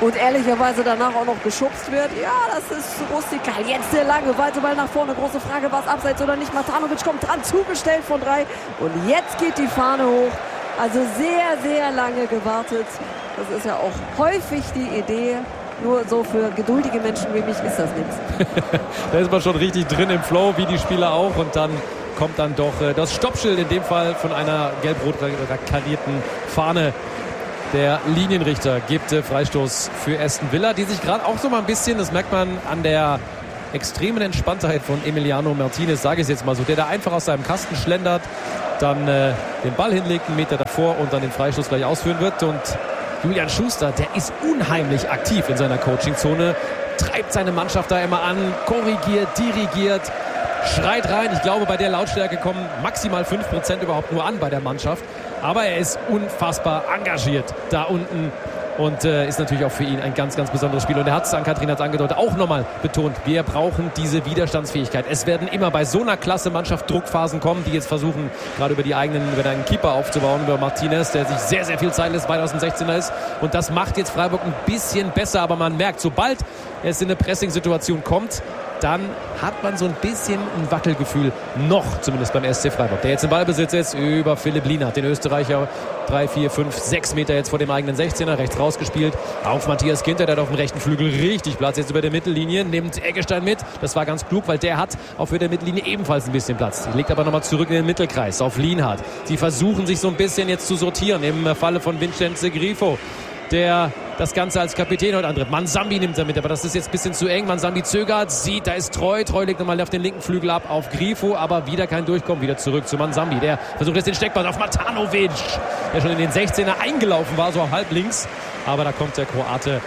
und ehrlicherweise danach auch noch geschubst wird. Ja, das ist rustikal. Jetzt der lange Weiteball nach vorne. Große Frage, war es abseits oder nicht? Matanovic kommt dran, zugestellt von 3. Und jetzt geht die Fahne hoch. Also sehr, sehr lange gewartet. Das ist ja auch häufig die Idee. Nur so für geduldige Menschen wie mich ist das nichts. Da ist man schon richtig drin im Flow, wie die Spieler auch. Und dann kommt dann doch das Stoppschild, in dem Fall von einer gelb-rot karierten Fahne. Der Linienrichter gibt Freistoß für Aston Villa, die sich gerade auch so mal ein bisschen, das merkt man an der extremen Entspanntheit von Emiliano Martinez, sage ich es jetzt mal so, der da einfach aus seinem Kasten schlendert, dann den Ball hinlegt, einen Meter davor und dann den Freistoß gleich ausführen wird. Und Julian Schuster, der ist unheimlich aktiv in seiner Coachingzone, treibt seine Mannschaft da immer an, korrigiert, dirigiert, schreit rein. Ich glaube, bei der Lautstärke kommen maximal 5% überhaupt nur an bei der Mannschaft. Aber er ist unfassbar engagiert da unten und ist natürlich auch für ihn ein ganz, ganz besonderes Spiel. Und er hat es, Ann-Kathrin hat es angedeutet, auch nochmal betont, wir brauchen diese Widerstandsfähigkeit. Es werden immer bei so einer klasse Mannschaft Druckphasen kommen, die jetzt versuchen, gerade über einen Keeper aufzubauen, über Martinez, der sich sehr, sehr viel Zeit lässt, weit aus dem 16er ist. Und das macht jetzt Freiburg ein bisschen besser. Aber man merkt, sobald es in eine Pressing-Situation kommt, dann hat man so ein bisschen ein Wackelgefühl, noch zumindest beim SC Freiburg. Der jetzt im Ballbesitz ist über Philipp Lienhardt, den Österreicher, 3, 4, 5, 6 Meter jetzt vor dem eigenen 16er, rechts rausgespielt. Auf Matthias Ginter, der hat auf dem rechten Flügel richtig Platz, jetzt über der Mittellinie, nimmt Eggestein mit. Das war ganz klug, weil der hat auf der Mittellinie ebenfalls ein bisschen Platz. Die legt aber nochmal zurück in den Mittelkreis auf Lienhardt. Sie versuchen sich so ein bisschen jetzt zu sortieren im Falle von Vincenzo Grifo, der das Ganze als Kapitän heute antritt. Mansambi nimmt er mit, aber das ist jetzt ein bisschen zu eng. Mansambi zögert, sieht, da ist Treu. Treu legt nochmal auf den linken Flügel ab, auf Grifo, aber wieder kein Durchkommen. Wieder zurück zu Mansambi. Der versucht jetzt den Steckpass auf Matanovic, der schon in den 16er eingelaufen war, so auf halb links. Aber da kommt der Kroate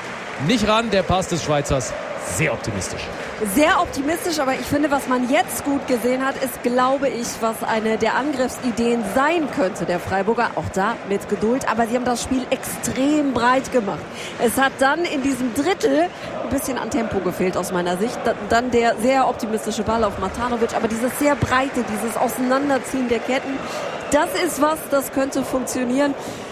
nicht ran. Der Pass des Schweizers sehr optimistisch. Sehr optimistisch, aber ich finde, was man jetzt gut gesehen hat, ist, glaube ich, was eine der Angriffsideen sein könnte, der Freiburger. Auch da mit Geduld, aber sie haben das Spiel extrem breit gemacht. Es hat dann in diesem Drittel ein bisschen an Tempo gefehlt aus meiner Sicht. Dann der sehr optimistische Ball auf Matanovic, aber dieses sehr breite, dieses Auseinanderziehen der Ketten, das ist was, das könnte funktionieren.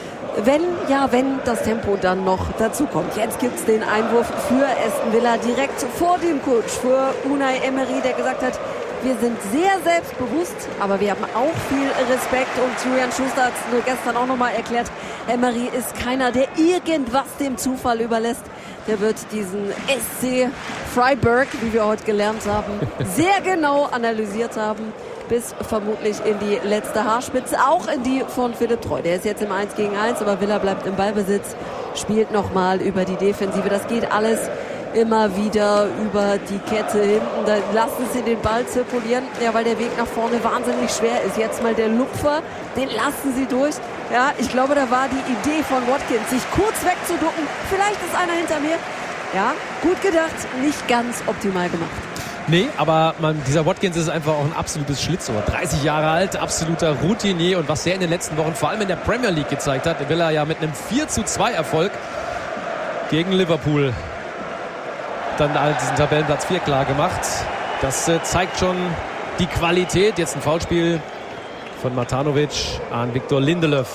Wenn das Tempo dann noch dazu kommt. Jetzt gibt's den Einwurf für Aston Villa direkt vor dem Coach, für Unai Emery, der gesagt hat, wir sind sehr selbstbewusst, aber wir haben auch viel Respekt. Und Julian Schuster hat es gestern auch nochmal erklärt, Emery ist keiner, der irgendwas dem Zufall überlässt. Der wird diesen SC Freiburg, wie wir heute gelernt haben, sehr genau analysiert haben. Bis vermutlich in die letzte Haarspitze, auch in die von Philipp Treu. Der ist jetzt im 1 gegen 1, aber Villa bleibt im Ballbesitz, spielt nochmal über die Defensive. Das geht alles immer wieder über die Kette hinten. Da lassen sie den Ball zirkulieren, ja, weil der Weg nach vorne wahnsinnig schwer ist. Jetzt mal der Lupfer, den lassen sie durch. Ja, ich glaube, da war die Idee von Watkins, sich kurz wegzuducken. Vielleicht ist einer hinter mir. Ja, gut gedacht, nicht ganz optimal gemacht. Nee, aber dieser Watkins ist einfach auch ein absolutes Schlitzohr. 30 Jahre alt, absoluter Routinier. Und was er in den letzten Wochen vor allem in der Premier League gezeigt hat, will er ja mit einem 4:2 Erfolg gegen Liverpool dann diesen Tabellenplatz 4 klar gemacht. Das zeigt schon die Qualität. Jetzt ein Foulspiel von Matanovic an Victor Lindelöf.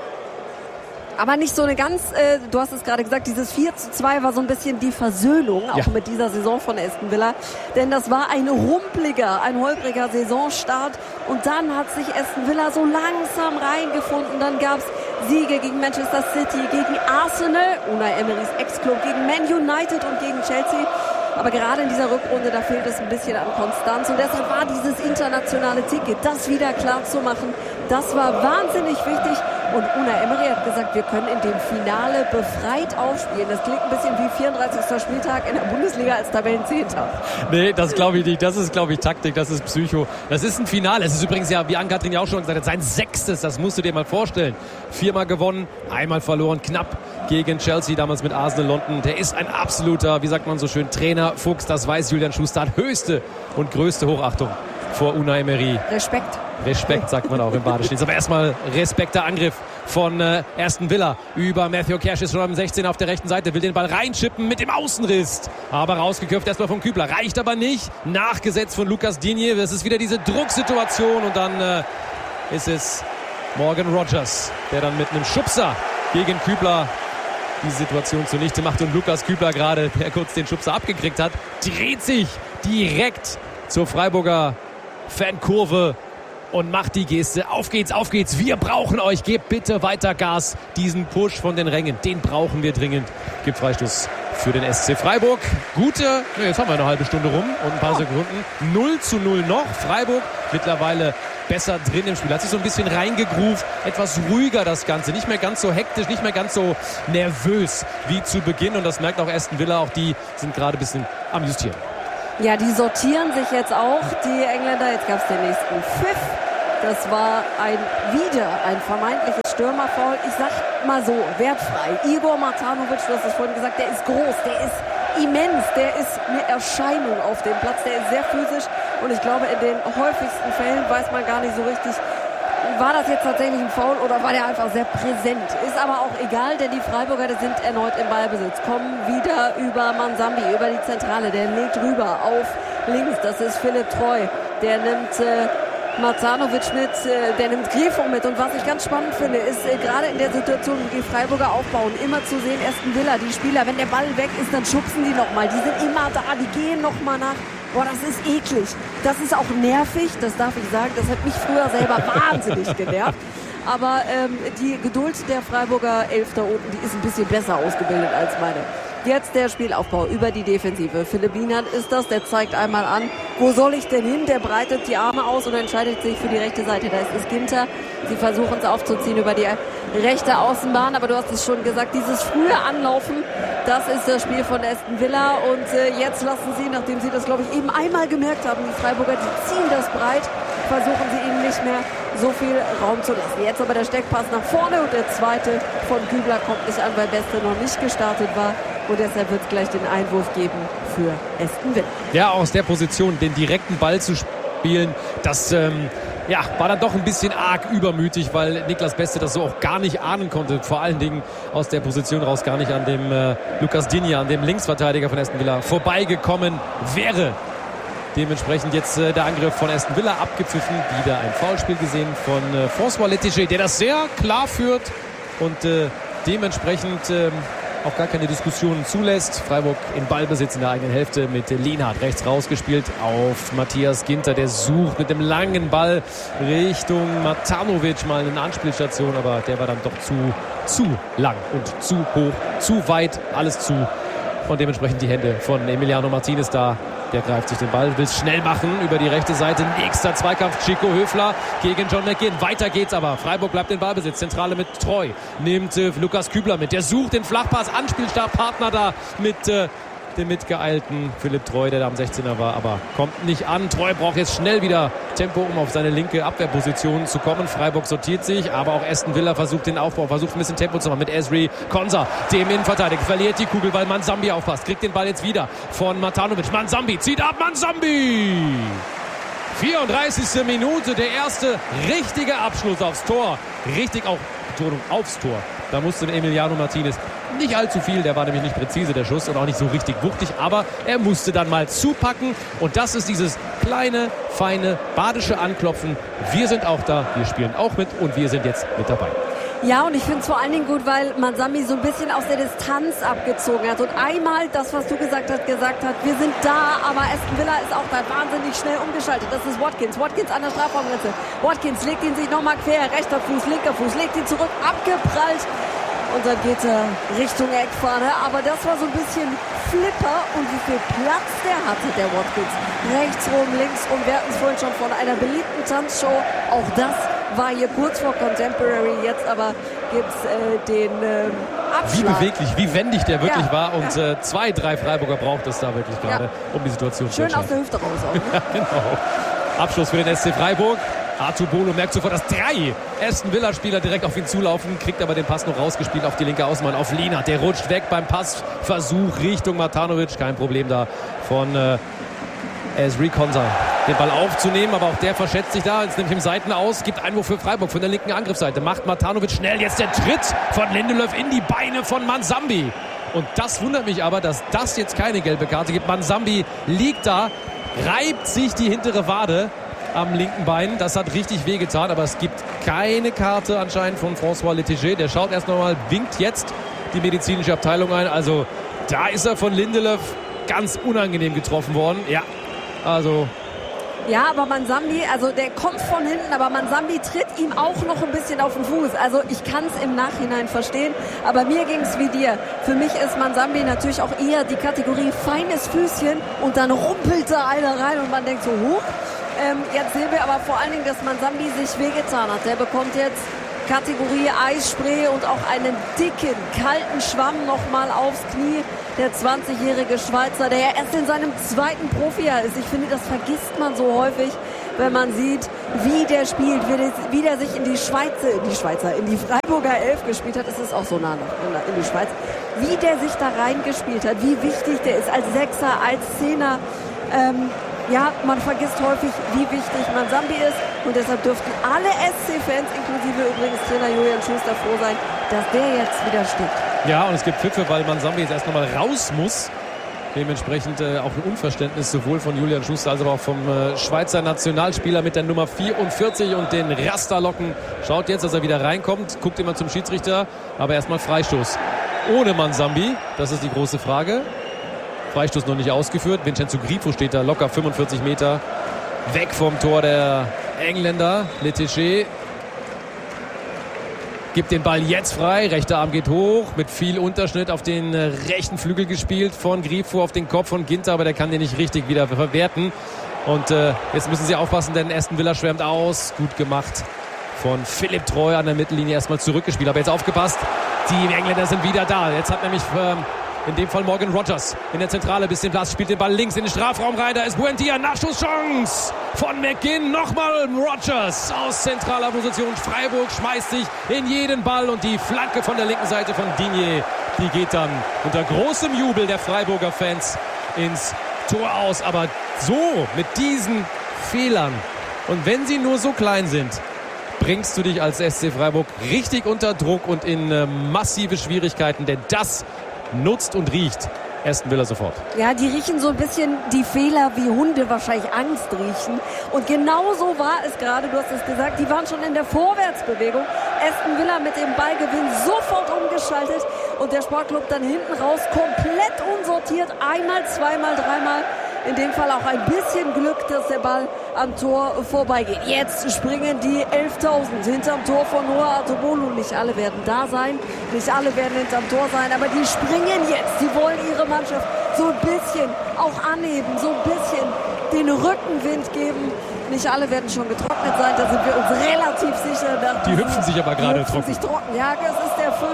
Aber nicht so eine ganz, du hast es gerade gesagt, dieses 4:2 war so ein bisschen die Versöhnung, auch mit dieser Saison von Aston Villa. Denn das war ein holpriger Saisonstart. Und dann hat sich Aston Villa so langsam reingefunden. Dann gab es Siege gegen Manchester City, gegen Arsenal, Unai Emerys Ex-Club, gegen Man United und gegen Chelsea. Aber gerade in dieser Rückrunde, da fehlt es ein bisschen an Konstanz. Und deshalb war dieses internationale Ticket, das wieder klar zu machen, das war wahnsinnig wichtig. Und Unai Emery hat gesagt, wir können in dem Finale befreit aufspielen. Das klingt ein bisschen wie 34. Spieltag in der Bundesliga als Tabellenzehnter. Nee, das glaube ich nicht. Das ist, glaube ich, Taktik, das ist Psycho. Das ist ein Finale. Es ist übrigens ja, wie Ann-Kathrin ja auch schon gesagt hat, sein 6. Das musst du dir mal vorstellen. 4-mal gewonnen, einmal verloren, knapp gegen Chelsea, damals mit Arsenal London. Der ist ein absoluter, wie sagt man so schön, Trainerfuchs. Das weiß Julian Schuster. Hat höchste und größte Hochachtung vor Unai Emery. Respekt, sagt man auch im Badeschnitz. Aber erstmal respekter Angriff von Aston Villa über Matthew Cash, ist schon am 16 auf der rechten Seite, will den Ball reinschippen mit dem Außenriss. Aber rausgeköpft erstmal von Kübler. Reicht aber nicht. Nachgesetzt von Lucas Digne. Das ist wieder diese Drucksituation und dann ist es Morgan Rogers, der dann mit einem Schubser gegen Kübler die Situation zunichte macht. Und Lukas Kübler gerade, der kurz den Schubser abgekriegt hat, dreht sich direkt zur Freiburger Fankurve und macht die Geste. Auf geht's, wir brauchen euch, gebt bitte weiter Gas. Diesen Push von den Rängen, den brauchen wir dringend. Gibt Freistoß für den SC Freiburg. Jetzt haben wir eine halbe Stunde rum und ein paar Sekunden. 0:0 noch. Freiburg mittlerweile besser drin im Spiel. Hat sich so ein bisschen reingegroovt. Etwas ruhiger das Ganze. Nicht mehr ganz so hektisch, nicht mehr ganz so nervös wie zu Beginn. Und das merkt auch Aston Villa. Auch die sind gerade ein bisschen am Justieren. Ja, die sortieren sich jetzt auch, die Engländer. Jetzt gab es den nächsten Pfiff. Das war wieder ein vermeintliches Stürmerfoul. Ich sag mal so, wertfrei. Igor Matanovic, du hast es vorhin gesagt, der ist groß, der ist immens, der ist eine Erscheinung auf dem Platz, der ist sehr physisch. Und ich glaube, in den häufigsten Fällen weiß man gar nicht so richtig, war das jetzt tatsächlich ein Foul oder war der einfach sehr präsent? Ist aber auch egal, denn die Freiburger sind erneut im Ballbesitz. Kommen wieder über Manzambi, über die Zentrale. Der legt rüber auf links. Das ist Philipp Treu. Der nimmt Matanovic mit, der nimmt Grifo mit. Und was ich ganz spannend finde, ist gerade in der Situation, wo die Freiburger aufbauen, immer zu sehen, Aston Villa, die Spieler, wenn der Ball weg ist, dann schubsen die nochmal. Die sind immer da, die gehen nochmal nach. Boah, das ist eklig. Das ist auch nervig, das darf ich sagen. Das hat mich früher selber wahnsinnig genervt. Aber die Geduld der Freiburger Elf da unten, die ist ein bisschen besser ausgebildet als meine. Jetzt der Spielaufbau über die Defensive. Philipp Lienhardt ist das, der zeigt einmal an, wo soll ich denn hin? Der breitet die Arme aus und entscheidet sich für die rechte Seite. Da ist es Ginter. Sie versuchen es aufzuziehen über die rechte Außenbahn. Aber du hast es schon gesagt, dieses frühe Anlaufen, das ist das Spiel von Aston Villa. Und jetzt lassen sie, nachdem sie das, glaube ich, eben einmal gemerkt haben, die Freiburger, die ziehen das breit, versuchen sie ihnen nicht mehr so viel Raum zu lassen. Jetzt aber der Steckpass nach vorne und der zweite von Kübler kommt nicht an, weil Beste noch nicht gestartet war. Und deshalb wird es gleich den Einwurf geben für Aston Villa. Ja, aus der Position den direkten Ball zu spielen, das war dann doch ein bisschen arg übermütig, weil Niklas Beste das so auch gar nicht ahnen konnte. Vor allen Dingen aus der Position raus gar nicht an dem Lucas Digne, an dem Linksverteidiger von Aston Villa vorbeigekommen wäre. Dementsprechend jetzt der Angriff von Aston Villa abgepfiffen. Wieder ein Foulspiel gesehen von François Letticher, der das sehr klar führt und dementsprechend auch gar keine Diskussionen zulässt. Freiburg in Ballbesitz in der eigenen Hälfte mit Lienhardt rechts rausgespielt auf Matthias Ginter. Der sucht mit dem langen Ball Richtung Matanovic mal eine Anspielstation, aber der war dann doch zu lang und zu hoch, zu weit, alles zu. Und dementsprechend die Hände von Emiliano Martinez da. Der greift sich den Ball, will es schnell machen über die rechte Seite. Nächster Zweikampf, Chico Höfler gegen John McGinn. Weiter geht's aber. Freiburg bleibt in Ballbesitz. Zentrale mit Treu. Nimmt Lukas Kübler mit. Der sucht den Flachpass. Anspielstabpartner da mit dem mitgeeilten Philipp Treu, der da am 16er war. Aber kommt nicht an. Treu braucht jetzt schnell wieder Tempo, um auf seine linke Abwehrposition zu kommen. Freiburg sortiert sich, aber auch Aston Villa versucht den Aufbau, versucht ein bisschen Tempo zu machen mit Ezri Konsa, dem Innenverteidiger. Verliert die Kugel, weil Manzambi aufpasst. Kriegt den Ball jetzt wieder von Matanovic. Manzambi zieht ab. Manzambi! 34. Minute, der erste richtige Abschluss aufs Tor. Richtig auch Betonung aufs Tor. Da musste Emiliano Martinez nicht allzu viel, der war nämlich nicht präzise, der Schuss, und auch nicht so richtig wuchtig, aber er musste dann mal zupacken und das ist dieses kleine, feine, badische Anklopfen. Wir sind auch da, wir spielen auch mit und wir sind jetzt mit dabei. Ja, und ich finde es vor allen Dingen gut, weil Manzambi so ein bisschen aus der Distanz abgezogen hat und einmal das, was du gesagt hat, wir sind da, aber Aston Villa ist auch da wahnsinnig schnell umgeschaltet. Das ist Watkins an der Strafraumgrenze. Watkins legt ihn sich nochmal quer, rechter Fuß, linker Fuß, legt ihn zurück, abgeprallt und dann geht er Richtung Eckfahne. Aber das war so ein bisschen Flipper und wie viel Platz der hatte, der Watkins. Rechts rum, links rum, wir hatten es vorhin schon von einer beliebten Tanzshow. Auch das war hier kurz vor Contemporary, jetzt aber gibt's den Abschlag. Wie beweglich, wie wendig der wirklich war und 2, 3 Freiburger braucht es da wirklich gerade, um die Situation zu entscheiden. Schön aus der Hüfte raus auch. Ne? Ja, genau. Abschluss für den SC Freiburg. Arthur Bolo merkt sofort, dass 3 Aston Villa-Spieler direkt auf ihn zulaufen, kriegt aber den Pass noch rausgespielt auf die linke Außenbahn, auf Lienhardt. Der rutscht weg beim Passversuch Richtung Matanovic. Kein Problem da von Ezri Konsa, den Ball aufzunehmen, aber auch der verschätzt sich da. Jetzt nimmt ihm Seiten aus, gibt Einwurf für Freiburg von der linken Angriffsseite. Macht Matanovic schnell, jetzt der Tritt von Lindelöf in die Beine von Manzambi. Und das wundert mich aber, dass das jetzt keine gelbe Karte gibt. Manzambi liegt da, reibt sich die hintere Wade am linken Bein. Das hat richtig wehgetan, aber es gibt keine Karte anscheinend von François Lettiger. Der schaut erst nochmal, winkt jetzt die medizinische Abteilung ein. Also da ist er von Lindelöf ganz unangenehm getroffen worden. Ja, also... Ja, aber Mansambi, also der kommt von hinten, aber Mansambi tritt ihm auch noch ein bisschen auf den Fuß. Also ich kann es im Nachhinein verstehen, aber mir ging es wie dir. Für mich ist Mansambi natürlich auch eher die Kategorie feines Füßchen und dann rumpelt da einer rein und man denkt so, huch. Jetzt sehen wir aber vor allen Dingen, dass Mansambi sich wehgetan hat. Der bekommt jetzt Kategorie Eisspray und auch einen dicken, kalten Schwamm nochmal aufs Knie. Der 20-jährige Schweizer, der ja erst in seinem zweiten Profijahr ist. Ich finde, das vergisst man so häufig, wenn man sieht, wie der spielt, wie der sich in die Freiburger Elf gespielt hat. Es ist auch so nah noch in die Schweiz. Wie der sich da reingespielt hat, wie wichtig der ist als Sechser, als Zehner. Ja, man vergisst häufig, wie wichtig Mansambi ist. Und deshalb dürften alle SC-Fans, inklusive übrigens Trainer Julian Schuster, froh sein, dass der jetzt wieder steht. Ja, und es gibt Pfiffe, weil Mansambi jetzt erst nochmal raus muss. Dementsprechend auch ein Unverständnis sowohl von Julian Schuster als auch vom Schweizer Nationalspieler mit der Nummer 44 und den Rasterlocken. Schaut jetzt, dass er wieder reinkommt, guckt immer zum Schiedsrichter, aber erstmal Freistoß. Ohne Mansambi, das ist die große Frage. Freistoß noch nicht ausgeführt. Vincenzo Grifo steht da locker 45 Meter weg vom Tor der Engländer. Lettiger gibt den Ball jetzt frei. Rechter Arm geht hoch. Mit viel Unterschnitt auf den rechten Flügel gespielt von Grifo auf den Kopf von Ginter. Aber der kann den nicht richtig wieder verwerten. Und jetzt müssen sie aufpassen, denn Aston Villa schwärmt aus. Gut gemacht von Philipp Treu an der Mittellinie. Erstmal zurückgespielt. Aber jetzt aufgepasst. Die Engländer sind wieder da. Jetzt hat nämlich... in dem Fall Morgan Rogers in der Zentrale, bisschen Platz, spielt den Ball links in den Strafraum rein. Da ist Buendia, Nachschusschance von McGinn. Nochmal Rogers aus zentraler Position. Freiburg schmeißt sich in jeden Ball und die Flanke von der linken Seite von Digne, die geht dann unter großem Jubel der Freiburger Fans ins Tor aus. Aber so mit diesen Fehlern und wenn sie nur so klein sind, bringst du dich als SC Freiburg richtig unter Druck und in massive Schwierigkeiten, denn das nutzt und riecht Aston Villa sofort. Ja, die riechen so ein bisschen die Fehler, wie Hunde wahrscheinlich Angst riechen. Und genau so war es gerade, du hast es gesagt, die waren schon in der Vorwärtsbewegung. Aston Villa mit dem Ballgewinn sofort umgeschaltet und der Sportclub dann hinten raus komplett unsortiert. Einmal, zweimal, dreimal. In dem Fall auch ein bisschen Glück, dass der Ball am Tor vorbeigeht. Jetzt springen die 11.000 hinterm Tor von Noah Atobolu. Nicht alle werden da sein, nicht alle werden hinterm Tor sein, aber die springen jetzt. Die wollen ihre Mannschaft so ein bisschen auch anheben, so ein bisschen den Rückenwind geben. Nicht alle werden schon getrocknet sein, da sind wir uns relativ sicher. Die hüpfen sich aber gerade trocken. Ja, das ist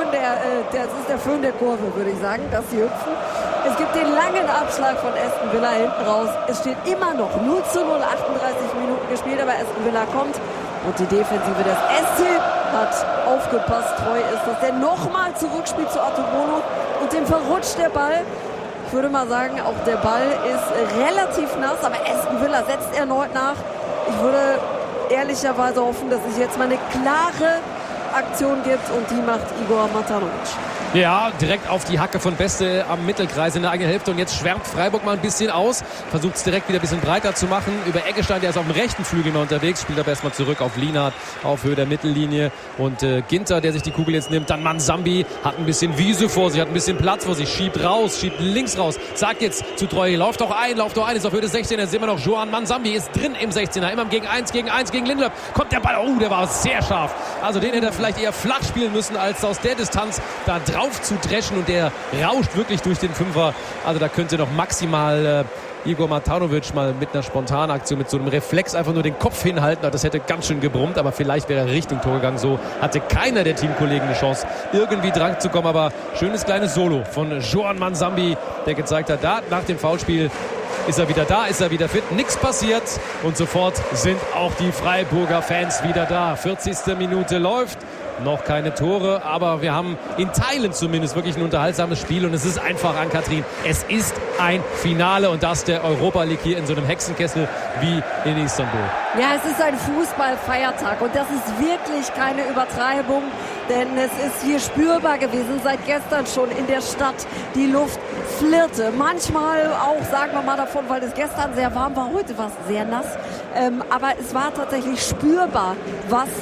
der Föhn der Kurve, würde ich sagen, dass sie hüpfen. Es gibt den langen Abschlag von Aston Villa hinten raus. Es steht immer noch 0:0, 38 Minuten gespielt, aber Aston Villa kommt. Und die Defensive des SC hat aufgepasst. Treu ist, dass der nochmal zurückspielt zu Atobolu. Und dem verrutscht der Ball. Ich würde mal sagen, auch der Ball ist relativ nass, aber Aston Villa setzt erneut nach. Ich würde ehrlicherweise hoffen, dass es jetzt mal eine klare Aktion gibt und die macht Igor Matanovic. Ja, direkt auf die Hacke von Beste am Mittelkreis in der eigenen Hälfte und jetzt schwärmt Freiburg mal ein bisschen aus, versucht es direkt wieder ein bisschen breiter zu machen, über Eggestein, der ist auf dem rechten Flügel mehr unterwegs, spielt aber erstmal zurück auf Lienhardt, auf Höhe der Mittellinie und Ginter, der sich die Kugel jetzt nimmt, dann Mansambi, hat ein bisschen Wiese vor sich, hat ein bisschen Platz vor sich, schiebt raus, schiebt links raus, sagt jetzt zu Treu, lauft doch ein, ist auf Höhe des 16er, jetzt sehen wir noch Joan Mansambi, ist drin im 16er, immer gegen 1 gegen Lindelöf, kommt der Ball, der war sehr scharf, also den hätte er vielleicht eher flach spielen müssen, als aus der Distanz da drauf zu dreschen und der rauscht wirklich durch den Fünfer. Also da könnte noch maximal Igor Matanovic mal mit einer spontanen Aktion, mit so einem Reflex einfach nur den Kopf hinhalten. Das hätte ganz schön gebrummt, aber vielleicht wäre er Richtung Tor gegangen. So hatte keiner der Teamkollegen eine Chance, irgendwie dran zu kommen. Aber schönes kleines Solo von Joan Mansambi, der gezeigt hat, da nach dem Foulspiel ist er wieder da, ist er wieder fit, nichts passiert und sofort sind auch die Freiburger Fans wieder da. 40. Minute läuft. Noch keine Tore, aber wir haben in Teilen zumindest wirklich ein unterhaltsames Spiel und es ist einfach, Ann-Kathrin, es ist ein Finale und das der Europa League hier in so einem Hexenkessel wie in Istanbul. Ja, es ist ein Fußballfeiertag und das ist wirklich keine Übertreibung, denn es ist hier spürbar gewesen, seit gestern schon in der Stadt. Die Luft flirrte, manchmal auch, sagen wir mal davon, weil es gestern sehr warm war, heute war es sehr nass, aber es war tatsächlich spürbar, was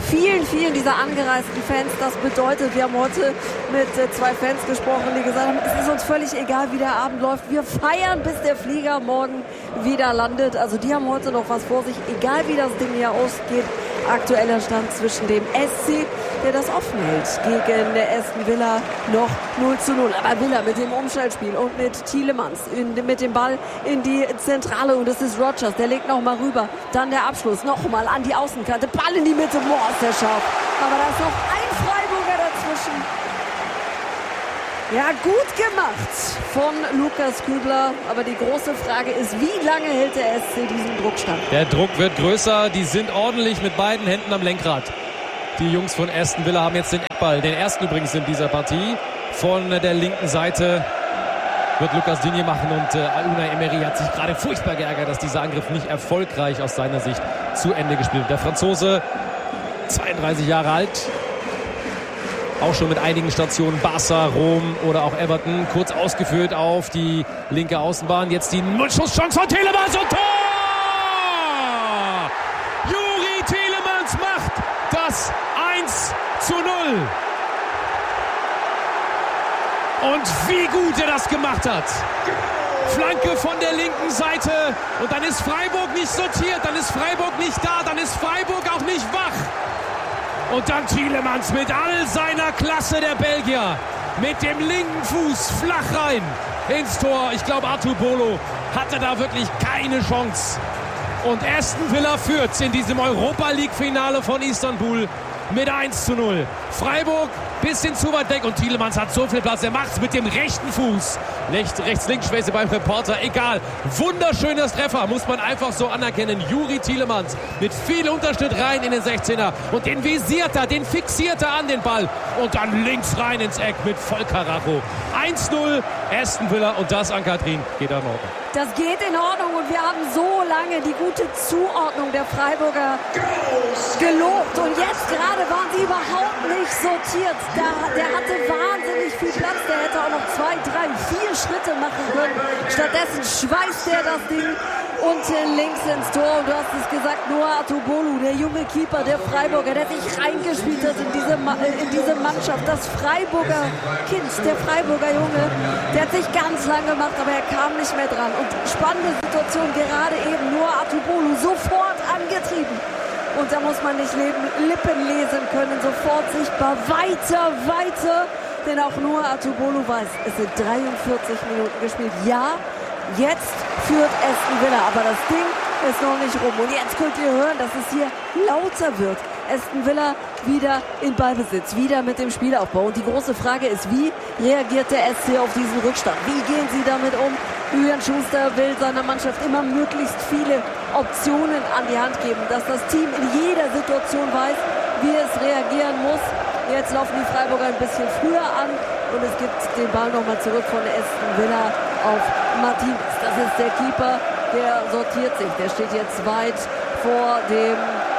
vielen dieser angereisten Fans das bedeutet. Wir haben heute mit 2 Fans gesprochen, die gesagt haben, es ist uns völlig egal, wie der Abend läuft. Wir feiern, bis der Flieger morgen wieder landet. Also die haben heute noch was vor sich, egal wie das Ding hier ausgeht. Aktueller Stand zwischen dem SC, der das offen hält, gegen der Aston Villa noch 0:0. Aber Villa mit dem Umschaltspiel und mit Tielemans mit dem Ball in die Zentrale. Und das ist Rodgers, der legt nochmal rüber. Dann der Abschluss, nochmal an die Außenkante. Ball in die Mitte, boah, ist der scharf. Aber da ist noch ein Freiburger dazwischen. Ja, gut gemacht von Lukas Kübler. Aber die große Frage ist, wie lange hält der SC diesen Druck stand? Der Druck wird größer. Die sind ordentlich mit beiden Händen am Lenkrad. Die Jungs von Aston Villa haben jetzt den Eckball. Den ersten übrigens in dieser Partie. Von der linken Seite wird Lucas Digne machen. Und Unai Emery hat sich gerade furchtbar geärgert, dass dieser Angriff nicht erfolgreich aus seiner Sicht zu Ende gespielt wird. Der Franzose, 32 Jahre alt. Auch schon mit einigen Stationen, Barca, Rom oder auch Everton, kurz ausgeführt auf die linke Außenbahn. Jetzt die Schusschance von Tielemans und Tor! Youri Tielemans macht das 1:0. Und wie gut er das gemacht hat. Flanke von der linken Seite und dann ist Freiburg nicht sortiert, dann ist Freiburg nicht da, dann ist Freiburg auch nicht wach. Und dann Tielemans mit all seiner Klasse, der Belgier. Mit dem linken Fuß flach rein ins Tor. Ich glaube, Arthur Bolo hatte da wirklich keine Chance. Und Aston Villa führt in diesem Europa-League-Finale von Istanbul mit 1:0. Freiburg bisschen zu weit weg und Tielemans hat so viel Platz. Er macht's mit dem rechten Fuß. Rechts-links-Schwäche beim Reporter. Egal. Wunderschönes Treffer, muss man einfach so anerkennen. Youri Tielemans mit viel Unterschnitt rein in den 16er. Und den visiert er, den fixiert er an den Ball. Und dann links rein ins Eck mit Vollkaracho. 1:0 Aston Villa und das an Katrin geht in Ordnung. Das geht in Ordnung und wir haben so lange die gute Zuordnung der Freiburger gelobt. Und jetzt gerade waren sie überhaupt nicht sortiert. Der hatte wahnsinnig viel Platz. Der hätte auch noch 2, 3, 4 Schritte machen können. Stattdessen schweißt er das Ding unten links ins Tor. Und du hast es gesagt, Noah Atubolu, der junge Keeper der Freiburger, der sich reingespielt hat in diese Mannschaft. Das Freiburger Kind, der Freiburger Junge, der hat sich ganz lang gemacht, aber er kam nicht mehr dran. Und spannende Situation, gerade eben Noah Atubolu sofort angetrieben. Und da muss man nicht Lippen lesen können, sofort sichtbar. Weiter. Denn auch Noah Atubolu weiß, es sind 43 Minuten gespielt. Ja, jetzt führt Aston Villa, aber das Ding ist noch nicht rum. Und jetzt könnt ihr hören, dass es hier lauter wird. Aston Villa wieder in Ballbesitz, wieder mit dem Spielaufbau. Und die große Frage ist, wie reagiert der SC auf diesen Rückstand? Wie gehen sie damit um? Julian Schuster will seiner Mannschaft immer möglichst viele Optionen an die Hand geben, dass das Team in jeder Situation weiß, wie es reagieren muss. Jetzt laufen die Freiburger ein bisschen früher an und es gibt den Ball nochmal zurück von Aston Villa auf Martinez. Das ist der Keeper, der sortiert sich. Der steht jetzt weit vor dem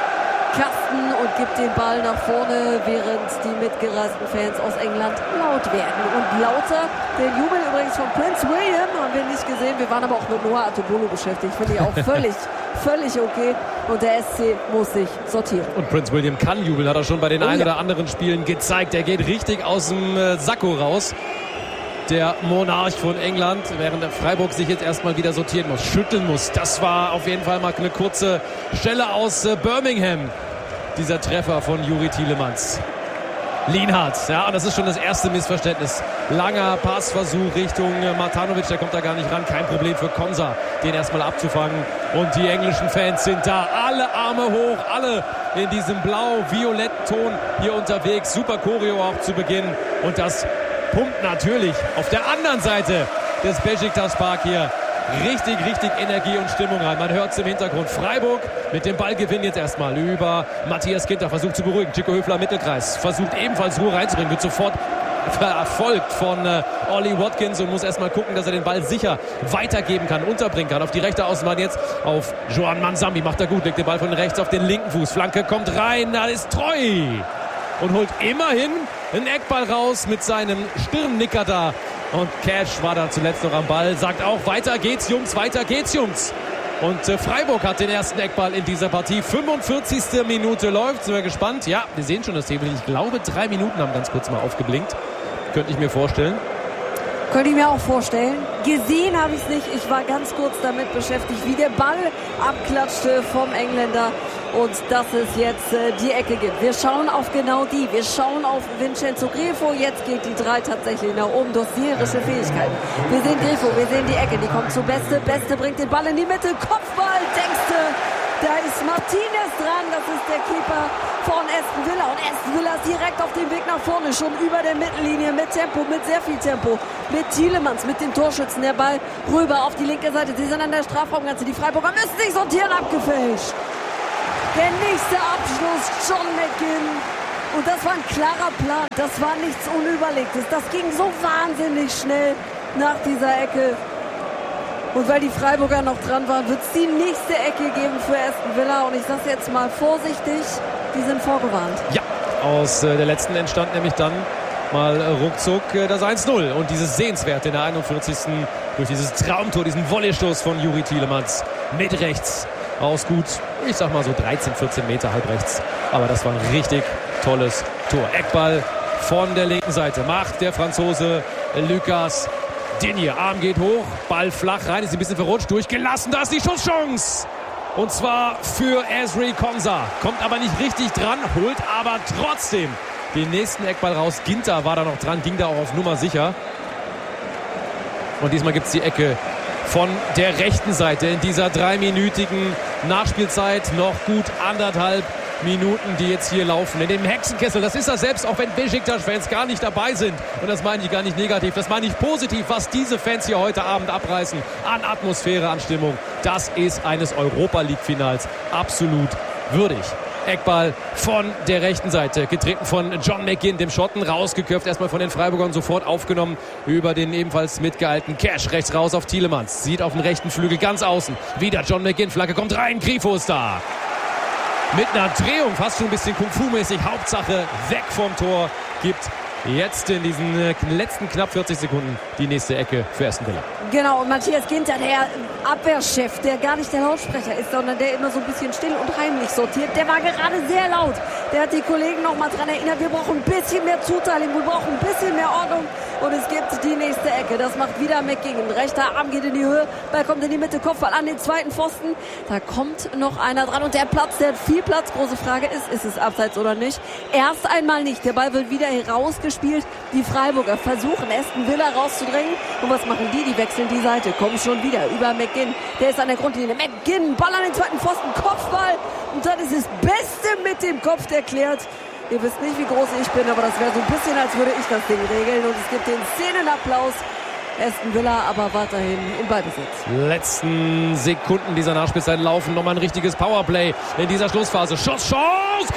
Kasten und gibt den Ball nach vorne, während die mitgereisten Fans aus England laut werden. Und lauter, den Jubel übrigens von Prince William haben wir nicht gesehen. Wir waren aber auch mit Noah Atubolu beschäftigt. Finde ich auch völlig okay. Und der SC muss sich sortieren. Und Prince William kann jubeln, hat er schon bei den ein oder anderen Spielen gezeigt. Er geht richtig aus dem Sakko raus. Der Monarch von England, während der Freiburg sich jetzt erstmal wieder sortieren muss, schütteln muss. Das war auf jeden Fall mal eine kurze Stelle aus Birmingham, dieser Treffer von Youri Tielemans. Lienhardt, ja, und das ist schon das erste Missverständnis. Langer Passversuch Richtung Matanovic, der kommt da gar nicht ran. Kein Problem für Konsa, den erstmal abzufangen. Und die englischen Fans sind da, alle Arme hoch, alle in diesem blau-violett-Ton hier unterwegs. Super Choreo auch zu Beginn. Und das pumpt natürlich auf der anderen Seite des Beşiktaş Park hier richtig Energie und Stimmung rein. Man hört es im Hintergrund. Freiburg mit dem Ballgewinn jetzt erstmal über Matthias Ginter. Versucht zu beruhigen. Chico Höfler Mittelkreis. Versucht ebenfalls Ruhe reinzubringen. Wird sofort verfolgt von Ollie Watkins und muss erstmal gucken, dass er den Ball sicher weitergeben kann, unterbringen kann. Auf die rechte Außenbahn jetzt auf Joan Mansambi. Macht er gut. Legt den Ball von rechts auf den linken Fuß. Flanke kommt rein. Da ist Treu. Und holt immerhin einen Eckball raus mit seinem Stirnnicker da. Und Cash war da zuletzt noch am Ball. Sagt auch, weiter geht's, Jungs, weiter geht's, Jungs. Und Freiburg hat den ersten Eckball in dieser Partie. 45. Minute läuft. Sind wir gespannt. Ja, wir sehen schon das Table. Ich glaube, 3 Minuten haben ganz kurz mal aufgeblinkt. Könnte ich mir vorstellen. Könnte ich mir auch vorstellen. Gesehen habe ich es nicht. Ich war ganz kurz damit beschäftigt, wie der Ball abklatschte vom Engländer und dass es jetzt die Ecke gibt. Wir schauen auf genau die. Wir schauen auf Vincenzo Grifo. Jetzt geht die 3 tatsächlich nach oben. Dossierische Fähigkeiten. Wir sehen Grifo, wir sehen die Ecke. Die kommt zu Beste. Beste bringt den Ball in die Mitte. Kopfball, denkste. Da ist Martinez dran, das ist der Keeper von Aston Villa. Und Aston Villa ist direkt auf dem Weg nach vorne, schon über der Mittellinie, mit Tempo, mit sehr viel Tempo. Mit Tielemans, mit dem Torschützen, der Ball rüber auf die linke Seite. Sie sind an der Strafraumgrenze, die Freiburger müssen sich sortieren, abgefälscht. Der nächste Abschluss, John McGinn. Und das war ein klarer Plan, das war nichts Unüberlegtes. Das ging so wahnsinnig schnell nach dieser Ecke. Und weil die Freiburger noch dran waren, wird es die nächste Ecke geben für Aston Villa. Und ich sage jetzt mal vorsichtig, die sind vorgewarnt. Ja, aus der letzten entstand nämlich dann mal ruckzuck das 1-0. Und dieses Sehenswerte in der 41. durch dieses Traumtor, diesen Volleystoß von Youri Tielemans mit rechts aus gut, ich sag mal so 13, 14 Meter halb rechts. Aber das war ein richtig tolles Tor. Eckball von der linken Seite macht der Franzose Lucas Digne. Arm geht hoch, Ball flach rein, ist ein bisschen verrutscht, durchgelassen, da ist die Schusschance. Und zwar für Ezri Konsa. Kommt aber nicht richtig dran, holt aber trotzdem den nächsten Eckball raus. Ginter war da noch dran, ging da auch auf Nummer sicher. Und diesmal gibt es die Ecke von der rechten Seite in dieser 3-minütigen Nachspielzeit. Noch gut 1,5 Minuten, die jetzt hier laufen. In dem Hexenkessel, das ist das selbst, auch wenn Beşiktaş-Fans gar nicht dabei sind. Und das meine ich gar nicht negativ, das meine ich positiv, was diese Fans hier heute Abend abreißen. An Atmosphäre, an Stimmung. Das ist eines Europa-League-Finals absolut würdig. Eckball von der rechten Seite, getreten von John McGinn, dem Schotten, rausgeköpft, erstmal von den Freiburgern, sofort aufgenommen über den ebenfalls mitgehaltenen Cash, rechts raus auf Tielemans, sieht auf dem rechten Flügel ganz außen, wieder John McGinn, Flagge kommt rein, Grifo ist da. Mit einer Drehung, fast schon ein bisschen Kung-Fu-mäßig, Hauptsache weg vom Tor, gibt jetzt in diesen letzten knapp 40 Sekunden die nächste Ecke für Aston Villa. Genau, und Matthias Ginter, der Abwehrchef, der gar nicht der Lautsprecher ist, sondern der immer so ein bisschen still und heimlich sortiert, der war gerade sehr laut. Der hat die Kollegen noch mal dran erinnert, wir brauchen ein bisschen mehr Zuteilung, wir brauchen ein bisschen mehr Ordnung. Und es gibt die nächste Ecke. Das macht wieder McGinn. Rechter Arm geht in die Höhe. Ball kommt in die Mitte. Kopfball an den zweiten Pfosten. Da kommt noch einer dran. Und der Platz, der hat viel Platz. Große Frage ist es abseits oder nicht? Erst einmal nicht. Der Ball wird wieder herausgespielt. Die Freiburger versuchen, Aston Villa rauszudrängen. Und was machen die? Die wechseln die Seite. Kommen schon wieder über McGinn. Der ist an der Grundlinie. McGinn, Ball an den zweiten Pfosten. Kopfball. Und dann ist es Beste mit dem Kopf, der klärt. Ihr wisst nicht, wie groß ich bin, aber das wäre so ein bisschen, als würde ich das Ding regeln. Und es gibt den Szenenapplaus. Aston Villa aber weiterhin im Ballbesitz. Letzten Sekunden dieser Nachspielzeit laufen. Nochmal ein richtiges Powerplay in dieser Schlussphase. Schusschance!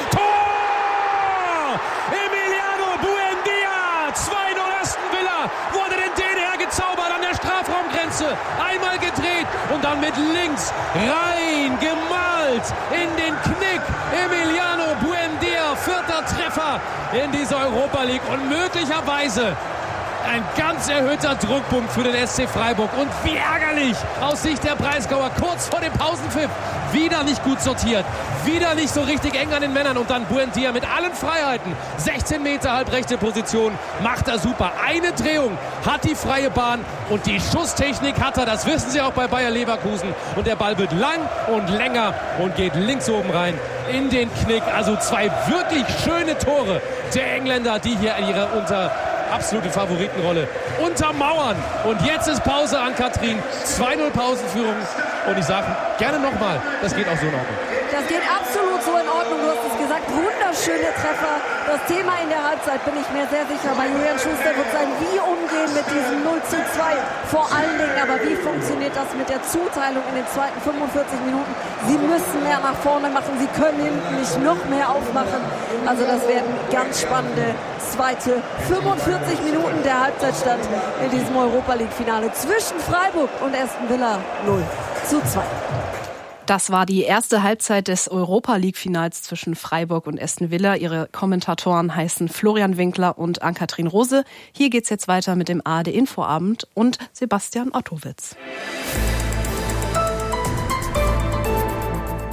Tor! Emiliano Buendia! 2-0 Aston Villa. Wurde denn den hergezaubert an der Strafraumgrenze. Einmal gedreht und dann mit links rein gemalt in den Knick. Emiliano Buendia, 4. Treffer in dieser Europa League und möglicherweise ein ganz erhöhter Druckpunkt für den SC Freiburg. Und wie ärgerlich aus Sicht der Breisgauer, kurz vor dem Pausenpfiff. Wieder nicht gut sortiert, wieder nicht so richtig eng an den Männern. Und dann Buendia mit allen Freiheiten. 16 Meter halbrechte Position, macht er super. Eine Drehung, hat die freie Bahn und die Schusstechnik hat er. Das wissen sie auch bei Bayer Leverkusen. Und der Ball wird lang und länger und geht links oben rein in den Knick. Also 2 wirklich schöne Tore der Engländer, die hier in ihrer absolute Favoritenrolle untermauern. Und jetzt ist Pause an Katrin. 2-0 Pausenführung. Und ich sage gerne nochmal, das geht auch so in Ordnung. Das geht absolut so in Ordnung. Du hast es gesagt, wunderschöne Treffer. Das Thema in der Halbzeit, bin ich mir sehr sicher, bei Julian Schuster wird sein, wie umgehen mit diesem 0:2. Vor allen Dingen aber, wie funktioniert das mit der Zuteilung in den zweiten 45 Minuten? Sie müssen mehr nach vorne machen, sie können hinten nicht noch mehr aufmachen. Also das werden ganz spannende zweite 45 Minuten der Halbzeitstand in diesem Europa-League-Finale zwischen Freiburg und Aston Villa 0:2. Das war die erste Halbzeit des Europa-League-Finals zwischen Freiburg und Aston Villa. Ihre Kommentatoren heißen Florian Winkler und Ann-Kathrin Rose. Hier geht's jetzt weiter mit dem ARD-Infoabend und Sebastian Ottowitz.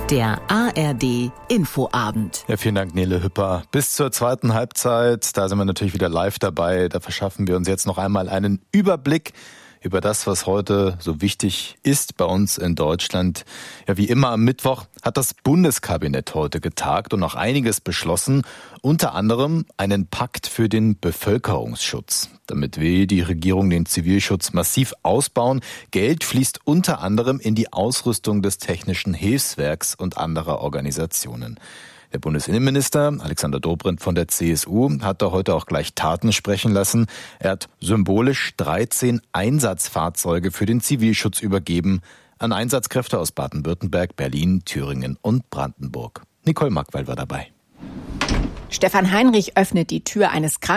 Der ARD Infoabend. Ja, vielen Dank, Nele Hüpper. Bis zur zweiten Halbzeit, da sind wir natürlich wieder live dabei. Da verschaffen wir uns jetzt noch einmal einen Überblick über das, was heute so wichtig ist bei uns in Deutschland. Ja, wie immer am Mittwoch hat das Bundeskabinett heute getagt und noch einiges beschlossen. Unter anderem einen Pakt für den Bevölkerungsschutz. Damit will die Regierung den Zivilschutz massiv ausbauen. Geld fließt unter anderem in die Ausrüstung des Technischen Hilfswerks und anderer Organisationen. Der Bundesinnenminister Alexander Dobrindt von der CSU hat da heute auch gleich Taten sprechen lassen. Er hat symbolisch 13 Einsatzfahrzeuge für den Zivilschutz übergeben an Einsatzkräfte aus Baden-Württemberg, Berlin, Thüringen und Brandenburg. Nicole Markwald war dabei. Stefan Heinrich öffnet die Tür eines